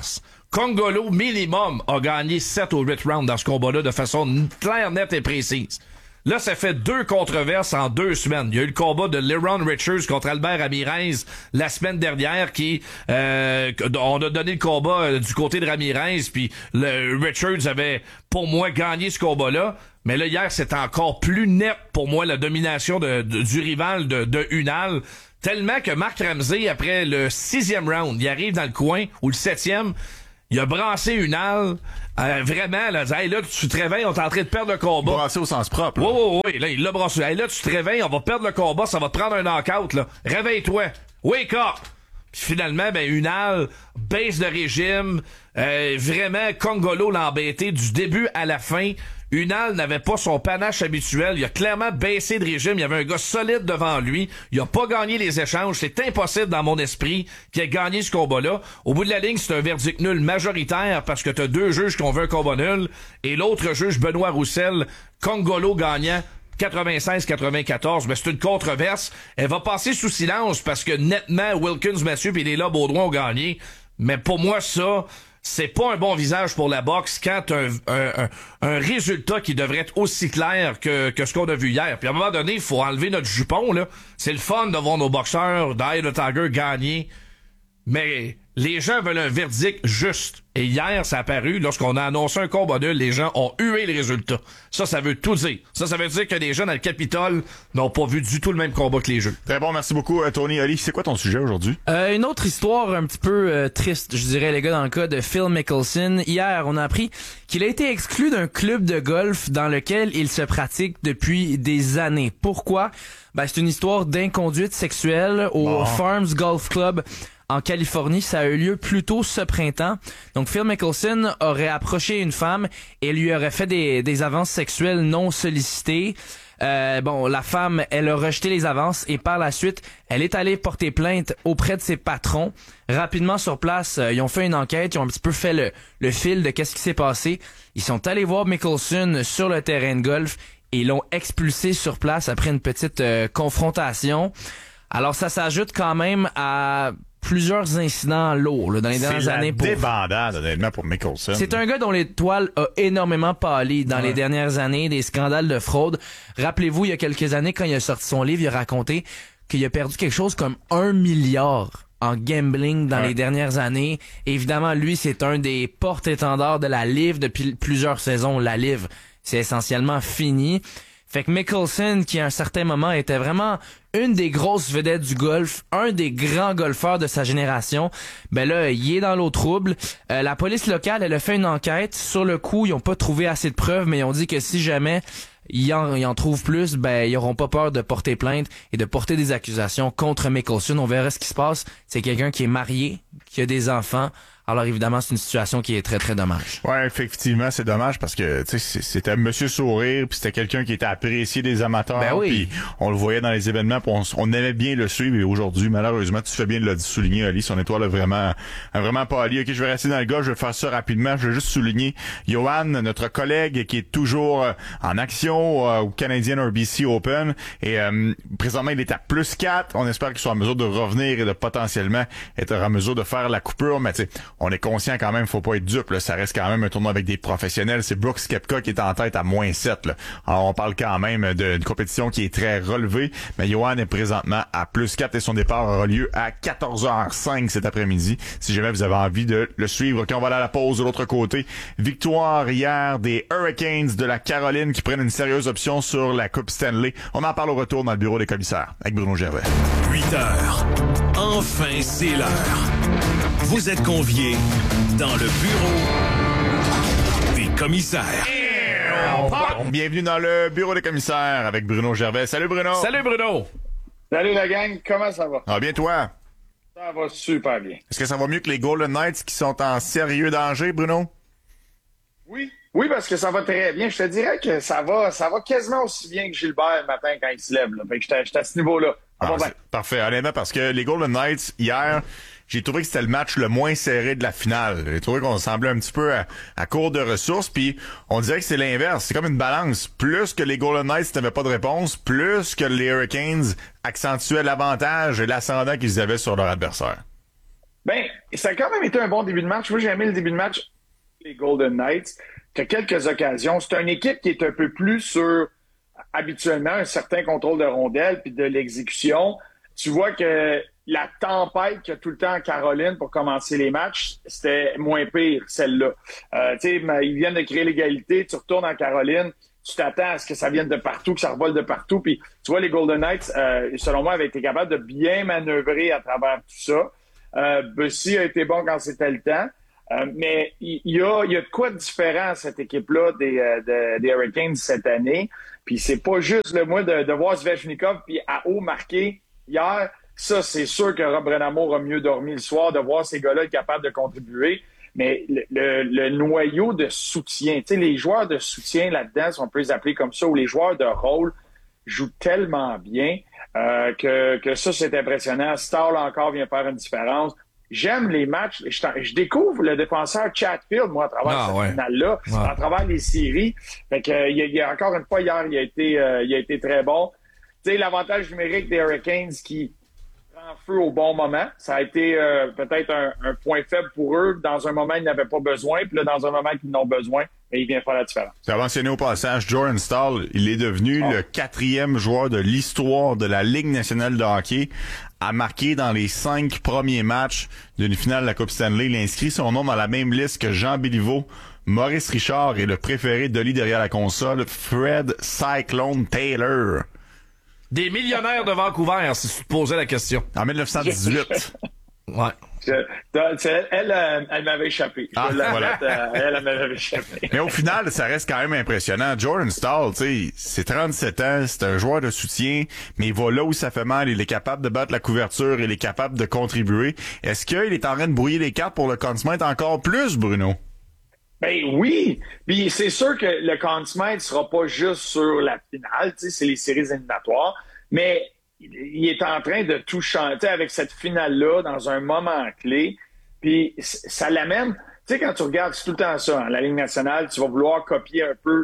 Congolo, minimum, a gagné 7 ou 8 rounds dans ce combat-là de façon claire, nette et précise. Là, ça fait 2 controverses en 2 semaines. Il y a eu le combat de Leron Richards contre Albert Ramirez la semaine dernière qui on a donné le combat du côté de Ramirez, puis Richards avait, pour moi, gagné ce combat-là. Mais là, hier, c'était encore plus net pour moi la domination du rival de Unal. Tellement que Mark Ramsey, après le 6e round, il arrive dans le coin, ou le 7e, il a brassé Unal, vraiment, là, hey, là, tu te réveilles, on est en train de perdre le combat. Brassé au sens propre. Oui, là, il l'a brassé. Hey, là, tu te réveilles, on va perdre le combat, ça va te prendre un knockout, là. Réveille-toi. Wake up! Puis finalement, Unal baisse de régime. Vraiment, Congolo l'a embêté du début à la fin. Unal n'avait pas son panache habituel. Il a clairement baissé de régime. Il y avait un gars solide devant lui. Il a pas gagné les échanges. C'est impossible dans mon esprit qu'il ait gagné ce combat-là. Au bout de la ligne, c'est un verdict nul majoritaire parce que t'as 2 juges qui ont vu un combat nul. Et l'autre juge, Benoît Roussel, Congolo gagnant 96-94, mais c'est une controverse. Elle va passer sous silence parce que nettement, Wilkins, Mathieu et les là Baudouin ont gagné. Mais pour moi, ça, c'est pas un bon visage pour la boxe quand un résultat qui devrait être aussi clair que ce qu'on a vu hier. Puis à un moment donné, il faut enlever notre jupon, là. C'est le fun de voir nos boxeurs d'Eye the Tiger gagner. Mais les gens veulent un verdict juste. Et hier, ça a apparu, lorsqu'on a annoncé un combat nul, les gens ont hué le résultat. Ça veut tout dire. Ça veut dire que les gens dans le Capitole n'ont pas vu du tout le même combat que les jeux. Très bon, merci beaucoup, Tony. Ali, c'est quoi ton sujet aujourd'hui? Une autre histoire un petit peu triste, je dirais, les gars, dans le cas de Phil Mickelson. Hier, on a appris qu'il a été exclu d'un club de golf dans lequel il se pratique depuis des années. Pourquoi? C'est une histoire d'inconduite sexuelle au Farms Golf Club en Californie. Ça a eu lieu plus tôt ce printemps. Donc, Phil Mickelson aurait approché une femme et lui aurait fait des avances sexuelles non sollicitées. La femme, elle a rejeté les avances et par la suite, elle est allée porter plainte auprès de ses patrons. Rapidement sur place, ils ont fait une enquête, ils ont un petit peu fait le fil de qu'est-ce qui s'est passé. Ils sont allés voir Mickelson sur le terrain de golf et ils l'ont expulsé sur place après une petite confrontation. Alors, ça s'ajoute quand même à plusieurs incidents lourds là, dans les dernières années. C'est la débandade, honnêtement, pour Mickelson. C'est un gars dont l'étoile a énormément pâli dans les dernières années, des scandales de fraude. Rappelez-vous, il y a quelques années, quand il a sorti son livre, il a raconté qu'il a perdu quelque chose comme 1 milliard en gambling dans les dernières années. Évidemment, lui, c'est un des porte-étendards de la LIV depuis plusieurs saisons. La LIV, c'est essentiellement fini. Fait que Mickelson, qui à un certain moment était vraiment une des grosses vedettes du golf, un des grands golfeurs de sa génération, là, il est dans l'eau trouble. La police locale, elle a fait une enquête. Sur le coup, ils ont pas trouvé assez de preuves, mais ils ont dit que si jamais ils en trouvent plus, ils auront pas peur de porter plainte et de porter des accusations contre Mickelson. On verra ce qui se passe. C'est quelqu'un qui est marié, qui a des enfants. Alors évidemment, c'est une situation qui est très, très dommage. Ouais, effectivement, c'est dommage parce que c'était Monsieur Sourire, puis c'était quelqu'un qui était apprécié des amateurs. Puis on le voyait dans les événements, puis on aimait bien le suivre. Et aujourd'hui, malheureusement, tu fais bien de le souligner, Ali, son étoile a vraiment pâli. Ok, je vais rester dans le gars, je vais faire ça rapidement. Je vais juste souligner Johan, notre collègue qui est toujours en action au Canadian RBC Open. Et présentement, il est à +4. On espère qu'il soit en mesure de revenir et de potentiellement être en mesure de faire la coupure. Mais tu sais, on est conscient quand même, faut pas être dupe, là. Ça reste quand même un tournoi avec des professionnels. C'est Brooks Koepka qui est en tête à -7, là. Alors, on parle quand même d'une compétition qui est très relevée. Mais Johan est présentement à +4 et son départ aura lieu à 14h05 cet après-midi. Si jamais vous avez envie de le suivre. Quand on va aller à la pause de l'autre côté, victoire hier des Hurricanes de la Caroline qui prennent une sérieuse option sur la Coupe Stanley. On en parle au retour dans le bureau des commissaires avec Bruno Gervais. 8h. Enfin, c'est l'heure. Vous êtes conviés dans le bureau des commissaires. Bienvenue dans le bureau des commissaires avec Bruno Gervais. Salut Bruno. Salut Bruno. Salut la gang, comment ça va? Ah, bien toi? Ça va super bien. Est-ce que ça va mieux que les Golden Knights qui sont en sérieux danger, Bruno? Oui, parce que ça va très bien. Je te dirais que ça va quasiment aussi bien que Gilbert le matin quand il se lève. Là. Fait que j'étais à ce niveau-là. Parfait, honnêtement, parce que les Golden Knights, hier, j'ai trouvé que c'était le match le moins serré de la finale. J'ai trouvé qu'on semblait un petit peu à court de ressources, puis on dirait que c'est l'inverse. C'est comme une balance. Plus que les Golden Knights n'avaient pas de réponse, plus que les Hurricanes accentuaient l'avantage et l'ascendant qu'ils avaient sur leur adversaire. Ben, ça a quand même été un bon début de match. Moi, j'ai aimé le début de match les Golden Knights. Tu as quelques occasions. C'est une équipe qui est un peu plus sur, habituellement, un certain contrôle de rondelle puis de l'exécution. Tu vois que la tempête qu'il y a tout le temps en Caroline pour commencer les matchs, c'était moins pire, celle-là. Tu sais, ils viennent de créer l'égalité, tu retournes en Caroline, tu t'attends à ce que ça vienne de partout, que ça revole de partout. Puis tu vois, les Golden Knights, selon moi, avaient été capables de bien manœuvrer à travers tout ça. Bussy a été bon quand c'était le temps. Mais il y a de quoi de différent à cette équipe-là des Hurricanes cette année. Puis c'est pas juste le moi de voir Svechnikov puis à haut marqué hier. Ça, c'est sûr que Rob Brennamour a mieux dormi le soir de voir ces gars-là être capables de contribuer. Mais le noyau de soutien, tu sais, les joueurs de soutien là-dedans, si on peut les appeler comme ça, ou les joueurs de rôle, jouent tellement bien que ça, c'est impressionnant. Stahl encore vient faire une différence. J'aime les matchs. Je découvre le défenseur Chatfield, moi, à travers cette finale-là, à travers les séries. Fait que, il y a encore une fois, hier, il a été très bon. Tu sais, l'avantage numérique des Hurricanes qui prend feu au bon moment. Ça a été peut-être un point faible pour eux. Dans un moment, ils n'avaient pas besoin. Puis là, dans un moment qu'ils en ont besoin, mais il vient faire la différence. Tu as mentionné au passage, Jordan Stahl, il est devenu le 4e joueur de l'histoire de la Ligue nationale de hockey à marquer dans les 5 premiers matchs d'une finale de la Coupe Stanley. Il inscrit son nom dans la même liste que Jean Béliveau, Maurice Richard et le préféré d'Oli derrière la console, Fred Cyclone Taylor. Des millionnaires de Vancouver, si tu te posais la question. En 1918. Ouais. Elle m'avait échappé. Voilà. Elle m'avait échappé. Mais au final, ça reste quand même impressionnant. Jordan Stahl, tu sais, c'est 37 ans, c'est un joueur de soutien, mais il va là où ça fait mal, il est capable de battre la couverture, il est capable de contribuer. Est-ce qu'il est en train de brouiller les cartes pour le Conn Smythe encore plus, Bruno? Ben oui. Puis c'est sûr que le Conn Smythe sera pas juste sur la finale, tu sais, c'est les séries éliminatoires, mais il est en train de tout chanter avec cette finale-là dans un moment clé. Puis ça l'amène... Tu sais, quand tu regardes, c'est tout le temps ça, hein, la Ligue nationale, tu vas vouloir copier un peu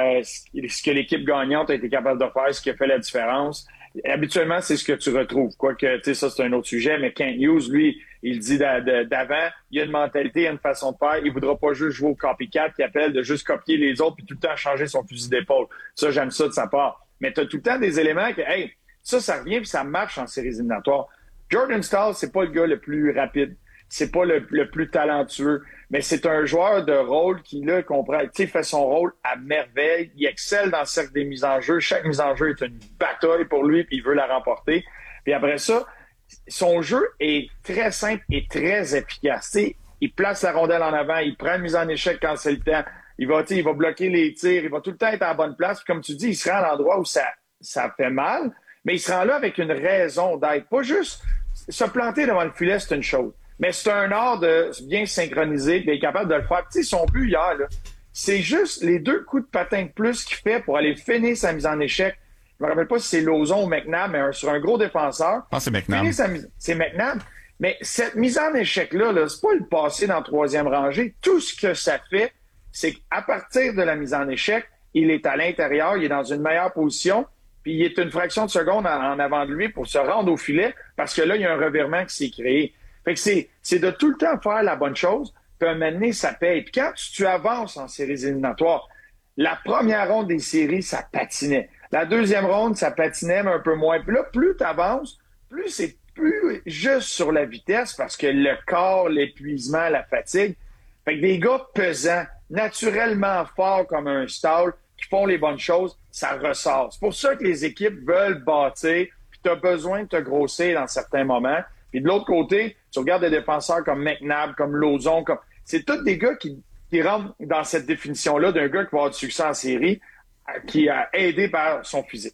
ce que l'équipe gagnante a été capable de faire, ce qui a fait la différence. Et habituellement, c'est ce que tu retrouves. Quoique, tu sais, ça, c'est un autre sujet, mais Kent Hughes, lui, il dit d'avant, il y a une mentalité, il y a une façon de faire. Il voudra pas juste jouer au copycat qui appelle de juste copier les autres puis tout le temps changer son fusil d'épaule. Ça, j'aime ça de sa part. Mais tu as tout le temps des éléments que, hey, ça revient puis ça marche en séries éliminatoires. Jordan Stahl, c'est pas le gars le plus rapide. C'est pas le plus talentueux. Mais c'est un joueur de rôle qui, là, comprend, tu sais, fait son rôle à merveille. Il excelle dans le cercle des mises en jeu. Chaque mise en jeu est une bataille pour lui puis il veut la remporter. Puis après ça, son jeu est très simple et très efficace. Tu sais, il place la rondelle en avant, il prend une mise en échec quand c'est le temps. Il va bloquer les tirs, il va tout le temps être à la bonne place. Puis comme tu dis, il se rend à l'endroit où ça fait mal. Mais il se rend là avec une raison d'être. Pas juste se planter devant le filet, c'est une chose. Mais c'est un art de bien synchroniser, d'être capable de le faire. Tu sais, son but hier, là, c'est juste les 2 coups de patin de plus qu'il fait pour aller finir sa mise en échec. Je me rappelle pas si c'est Lauzon ou McNabb, mais sur un gros défenseur. Ah, c'est McNabb. C'est McNabb. Mais cette mise en échec-là, c'est pas le passer dans la 3e rangée. Tout ce que ça fait, c'est qu'à partir de la mise en échec, il est à l'intérieur, il est dans une meilleure position. Puis il est une fraction de seconde en avant de lui pour se rendre au filet parce que là, il y a un revirement qui s'est créé. Fait que c'est de tout le temps faire la bonne chose, puis à un moment donné, ça paye. Puis quand tu avances en séries éliminatoires, la première ronde des séries, ça patinait. La 2e ronde, ça patinait, mais un peu moins. Puis là, plus tu avances, plus c'est plus juste sur la vitesse parce que le corps, l'épuisement, la fatigue. Fait que des gars pesants, naturellement forts comme un Stahl, qui font les bonnes choses, ça ressort. C'est pour ça que les équipes veulent bâtir, puis tu as besoin de te grossir dans certains moments. Puis de l'autre côté, tu regardes des défenseurs comme McNabb, comme Lauzon, c'est tous des gars qui rentrent dans cette définition-là d'un gars qui va avoir du succès en série, qui a aidé par son physique.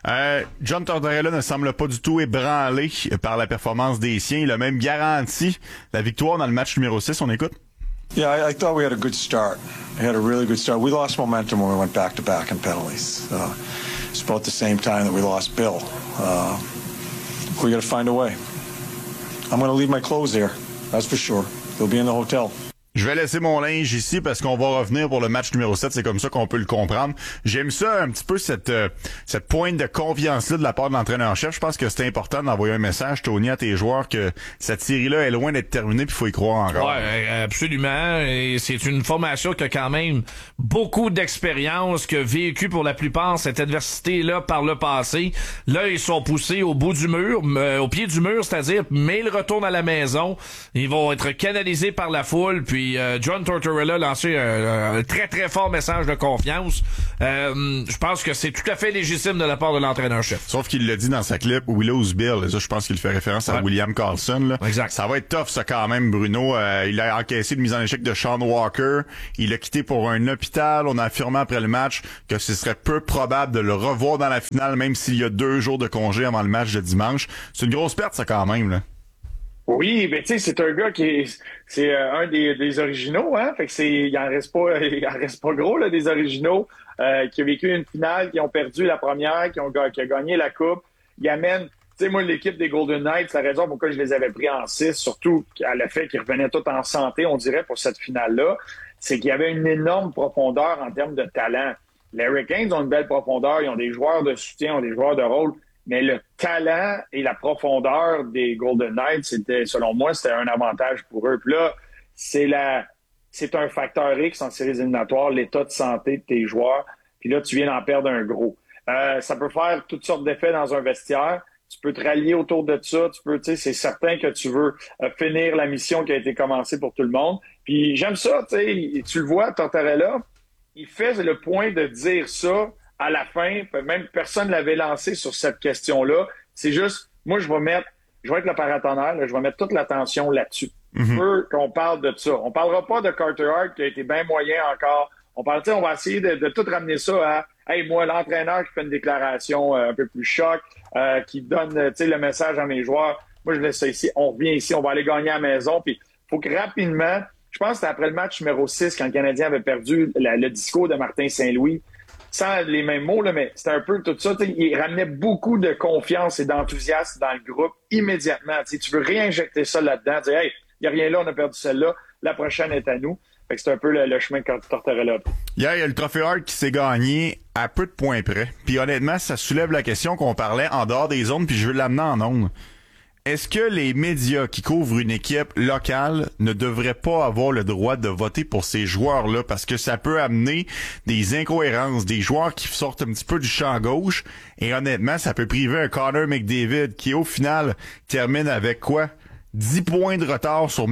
John Tortorella ne semble pas du tout ébranlé par la performance des siens. Il a même garanti la victoire dans le match numéro 6. On écoute. Yeah, I thought we had a good start. We had a really good start. We lost momentum when we went back-to-back in penalties. It's about the same time that we lost Bill. We got to find a way. I'm going to leave my clothes here, that's for sure. They'll be in the hotel. Je vais laisser mon linge ici parce qu'on va revenir pour le match numéro 7. C'est comme ça qu'on peut le comprendre. J'aime ça un petit peu, cette pointe de confiance-là de la part de l'entraîneur-chef. Je pense que c'est important d'envoyer un message, Tony, à tes joueurs que cette série-là est loin d'être terminée puis il faut y croire encore. Ouais, absolument. Et c'est une formation qui a quand même beaucoup d'expérience, qui a vécu pour la plupart cette adversité-là par le passé. Là, ils sont poussés au bout du mur, au pied du mur, c'est-à-dire, mais ils retournent à la maison. Ils vont être canalisés par la foule, puis John Tortorella a lancé un très très fort message de confiance. Je pense que c'est tout à fait légitime de la part de l'entraîneur-chef. Sauf qu'il l'a dit dans sa clip Willow's Bill. Ça, je pense qu'il fait référence à William Karlsson. Là. Exact. Ça va être tough, ça, quand même, Bruno. Il a encaissé de mise en échec de Sean Walker. Il a quitté pour un hôpital. On a affirmé après le match que ce serait peu probable de le revoir dans la finale, même s'il y a 2 jours de congé avant le match de dimanche. C'est une grosse perte, ça, quand même, là. Oui, mais tu sais, c'est un gars c'est un des originaux, hein. Fait que il en reste pas gros, là, des originaux, qui a vécu une finale, qui ont perdu la première, qui a gagné la coupe. Il amène, tu sais, moi, l'équipe des Golden Knights, la raison pourquoi je les avais pris en 6, surtout à le fait qu'ils revenaient tous en santé, on dirait, pour cette finale-là, c'est qu'il y avait une énorme profondeur en termes de talent. Les Hurricanes ont une belle profondeur, ils ont des joueurs de soutien, ils ont des joueurs de rôle. Mais le talent et la profondeur des Golden Knights, selon moi, c'était un avantage pour eux. Puis là, c'est un facteur X en séries éliminatoires, l'état de santé de tes joueurs. Puis là, tu viens d'en perdre un gros. Ça peut faire toutes sortes d'effets dans un vestiaire. Tu peux te rallier autour de ça. C'est certain que tu veux finir la mission qui a été commencée pour tout le monde. Puis j'aime ça, tu le vois, Tortorella, il fait le point de dire ça à la fin, même personne ne l'avait lancé sur cette question-là. C'est juste, moi, je vais être le paratonnerre, je vais mettre toute l'attention là-dessus. Je veux qu'on parle de ça. On parlera pas de Carter Hart qui a été bien moyen encore. On va essayer de tout ramener ça à, hey, moi, l'entraîneur qui fait une déclaration un peu plus choc, qui donne, le message à mes joueurs. Moi, je laisse ça ici. On revient ici. On va aller gagner à la maison. Puis, faut que rapidement, je pense que c'était après le match numéro 6, quand le Canadien avait perdu le discours de Martin Saint-Louis, sans les mêmes mots, là, mais c'était un peu tout ça. Il ramenait beaucoup de confiance et d'enthousiasme dans le groupe immédiatement. Tu veux réinjecter ça là-dedans, dire « Hey, il n'y a rien là, on a perdu celle-là, la prochaine est à nous ». Fait que c'est un peu le chemin que Tortorella. Hier, il y a le trophée Hart qui s'est gagné à peu de points près. Puis honnêtement, ça soulève la question qu'on parlait en dehors des zones, puis je veux l'amener en ondes. Est-ce que les médias qui couvrent une équipe locale ne devraient pas avoir le droit de voter pour ces joueurs-là parce que ça peut amener des incohérences, des joueurs qui sortent un petit peu du champ gauche et honnêtement, ça peut priver un Connor McDavid qui au final termine avec quoi? 10 points de retard sur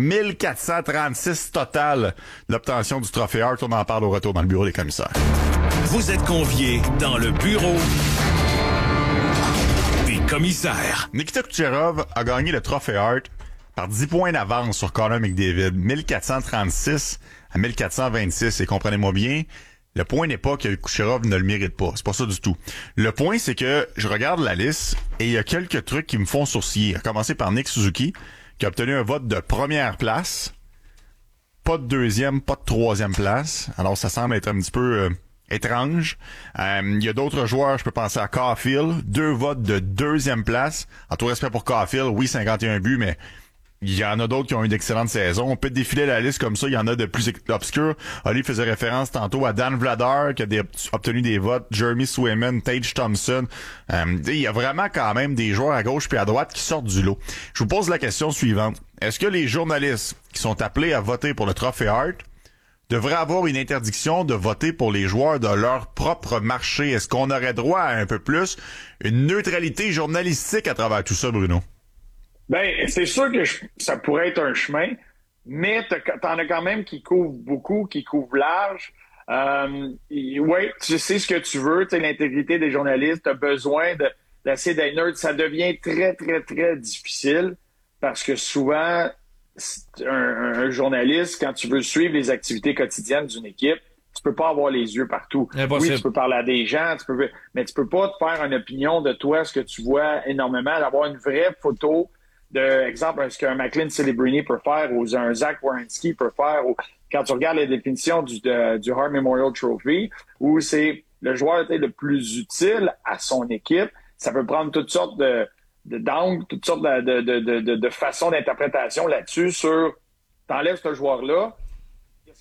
1436 total. L'obtention du trophée Hart, on en parle au retour dans le bureau des commissaires. Vous êtes conviés dans le bureau commissaire. Nikita Kucherov a gagné le trophée Hart par 10 points d'avance sur Connor McDavid. 1436 à 1426. Et comprenez-moi bien, le point n'est pas que Kucherov ne le mérite pas. C'est pas ça du tout. Le point, c'est que je regarde la liste et il y a quelques trucs qui me font sourciller. À commencer par Nick Suzuki, qui a obtenu un vote de première place. Pas de deuxième, pas de troisième place. Alors, ça semble être un petit peu... étrange. Il y a d'autres joueurs, je peux penser à Caulfield, 2 votes de deuxième place. En tout respect pour Caulfield, oui, 51 buts, mais il y en a d'autres qui ont eu d'excellentes saisons. On peut défiler la liste comme ça, il y en a de plus obscurs. Ali faisait référence tantôt à Dan Vladar, qui a obtenu des votes, Jeremy Swayman, Tage Thompson. Il y a vraiment quand même des joueurs à gauche puis à droite qui sortent du lot. Je vous pose la question suivante. Est-ce que les journalistes qui sont appelés à voter pour le trophée Hart devrait avoir une interdiction de voter pour les joueurs de leur propre marché? Est-ce qu'on aurait droit à un peu plus une neutralité journalistique à travers tout ça, Bruno? Ben, c'est sûr que ça pourrait être un chemin, mais t'en as quand même qui couvrent beaucoup, qui couvrent large. Oui, tu sais ce que tu veux, tu sais, l'intégrité des journalistes, t'as besoin d'essayer d'être neutre. Ça devient très, très, très difficile parce que souvent... Un journaliste, quand tu veux suivre les activités quotidiennes d'une équipe, tu peux pas avoir les yeux partout. Oui, tu peux parler à des gens, mais tu peux pas te faire une opinion de toi, ce que tu vois énormément, d'avoir une vraie photo de, exemple, ce qu'un McLean Celebrini peut faire ou un Zach Werenski peut faire, ou quand tu regardes les définitions du Hart Memorial Trophy, où c'est le joueur le plus utile à son équipe, ça peut prendre toutes sortes d'angles, toutes sortes de façons d'interprétation là-dessus sur t'enlèves ce joueur-là,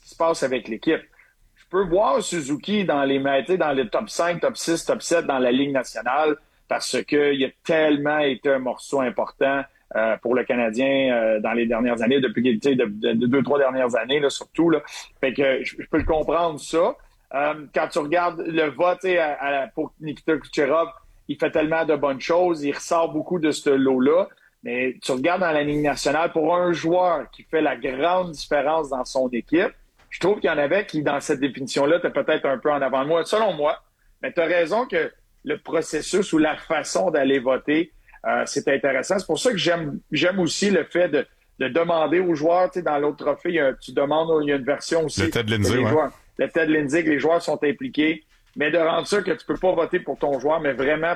qui se passe avec l'équipe. Je peux voir Suzuki dans les top 5, top 6, top 7 dans la Ligue nationale parce qu'il a tellement été un morceau important pour le Canadien dans les dernières années, depuis qu'il était de 2-3 dernières années, là, surtout. Là. Fait que je peux le comprendre, ça. Quand tu regardes le vote pour Nikita Kucherov, il fait tellement de bonnes choses, il ressort beaucoup de ce lot-là. Mais tu regardes dans la Ligue nationale, pour un joueur qui fait la grande différence dans son équipe, je trouve qu'il y en avait qui, dans cette définition-là, étaient peut-être un peu en avant de moi, selon moi. Mais tu as raison que le processus ou la façon d'aller voter, c'est intéressant. C'est pour ça que j'aime aussi le fait de demander aux joueurs, tu sais, dans l'autre trophée, il y a une version aussi. Le Ted Lindsay, le Ted Lindsay, que les joueurs sont impliqués. Mais de rendre ça que tu peux pas voter pour ton joueur, mais vraiment